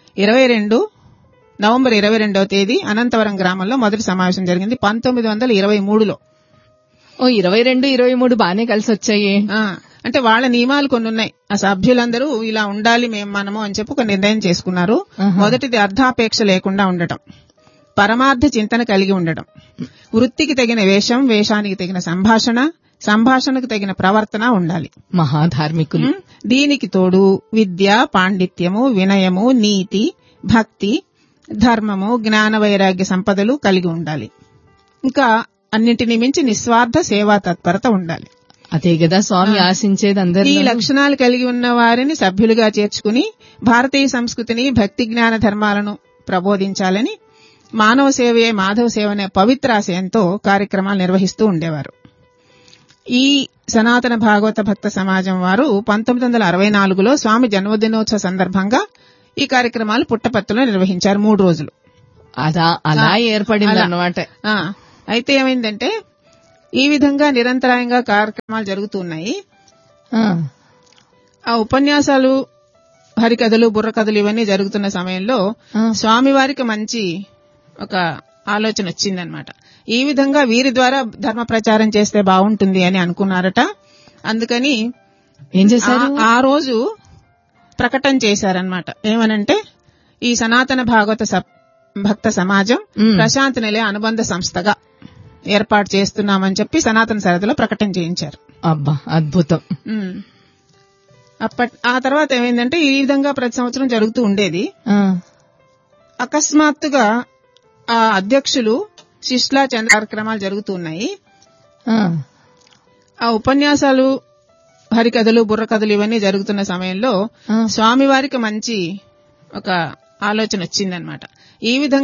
[SPEAKER 3] నవంబర్ 22వ తేదీ అనంతవరం గ్రామంలో మొదటి సమావేశం జరిగింది 1923లో.
[SPEAKER 4] 22, 23 బానే కలిసి వచ్చాయి.
[SPEAKER 3] అంటే వాళ్ళ నియమాలు కొన్ని ఉన్నాయి. ఆ సభ్యులందరూ ఇలా ఉండాలి మనము అని చెప్పి ఒక నిర్ణయం చేసుకున్నారు. మొదటిది అర్ధాపేక్ష లేకుండా ఉండటం, పరమార్థ చింతన కలిగి ఉండడం, వృత్తికి తగిన వేషం, వేషానికి తగిన సంభాషణ, సంభాషణకు తగిన ప్రవర్తన ఉండాలి.
[SPEAKER 4] మహాధార్మికులు.
[SPEAKER 3] దీనికి తోడు విద్య, పాండిత్యము, వినయము, నీతి, భక్తి, ధర్మము, జ్ఞాన వైరాగ్య సంపదలు కలిగి ఉండాలి. ఇంకా అన్నింటినీ మించి నిస్వార్థ సేవా తత్పరత ఉండాలి.
[SPEAKER 4] అదే కదా స్వామి ఆశించేది అందరూ.
[SPEAKER 3] ఈ లక్షణాలు కలిగి ఉన్న వారిని సభ్యులుగా చేర్చుకుని భారతీయ సంస్కృతిని, భక్తి జ్ఞాన ధర్మాలను ప్రబోధించాలని మానవ సేవయే మాధవ సేవ అనే పవిత్రాశయంతో కార్యక్రమాలు నిర్వహిస్తూ ఉండేవారు. ఈ సనాతన భాగవత భక్త సమాజం వారు 1964లో స్వామి జన్మదినోత్సవ సందర్భంగా ఈ కార్యక్రమాలు పుట్టపర్తిలో నిర్వహించారు 3 రోజులు.
[SPEAKER 4] అలా ఏర్పడింది అన్నమాట.
[SPEAKER 3] అయితే ఏమైందంటే ఈ విధంగా నిరంతరాయంగా కార్యక్రమాలు జరుగుతున్నాయి. ఆ ఉపన్యాసాలు, హరికథలు, బుర్రకథలు ఇవన్నీ జరుగుతున్న సమయంలో స్వామివారికి మంచి ఒక ఆలోచన వచ్చిందనమాట. ఈ విధంగా వీరి ద్వారా ధర్మ ప్రచారం చేస్తే బాగుంటుంది అని అనుకున్నారట. అందుకని
[SPEAKER 4] ఏం చేశారు?
[SPEAKER 3] ఆ రోజు ప్రకటన చేశారనమాట. ఏమనంటే ఈ సనాతన భాగవత భక్త సమాజం ప్రశాంతి నిలయ అనుబంధ సంస్థగా ఏర్పాటు చేస్తున్నామని చెప్పి సనాతన సరదిలో ప్రకటన చేయించారు.
[SPEAKER 4] అబ్బా, అద్భుతం.
[SPEAKER 3] ఆ తర్వాత ఏమైందంటే ఈ విధంగా ప్రతి సంవత్సరం జరుగుతూ ఉండేది. అకస్మాత్తుగా ఆ అధ్యక్షులు శిష్లా చంద్ర కార్యక్రమాలు జరుగుతున్నాయి. ఆ ఉపన్యాసాలు, హరికథలు, బుర్రకథలు ఇవన్నీ జరుగుతున్న సమయంలో స్వామివారికి మంచి ఒక ఆలోచన వచ్చిందనమాట. ఈ విధంగా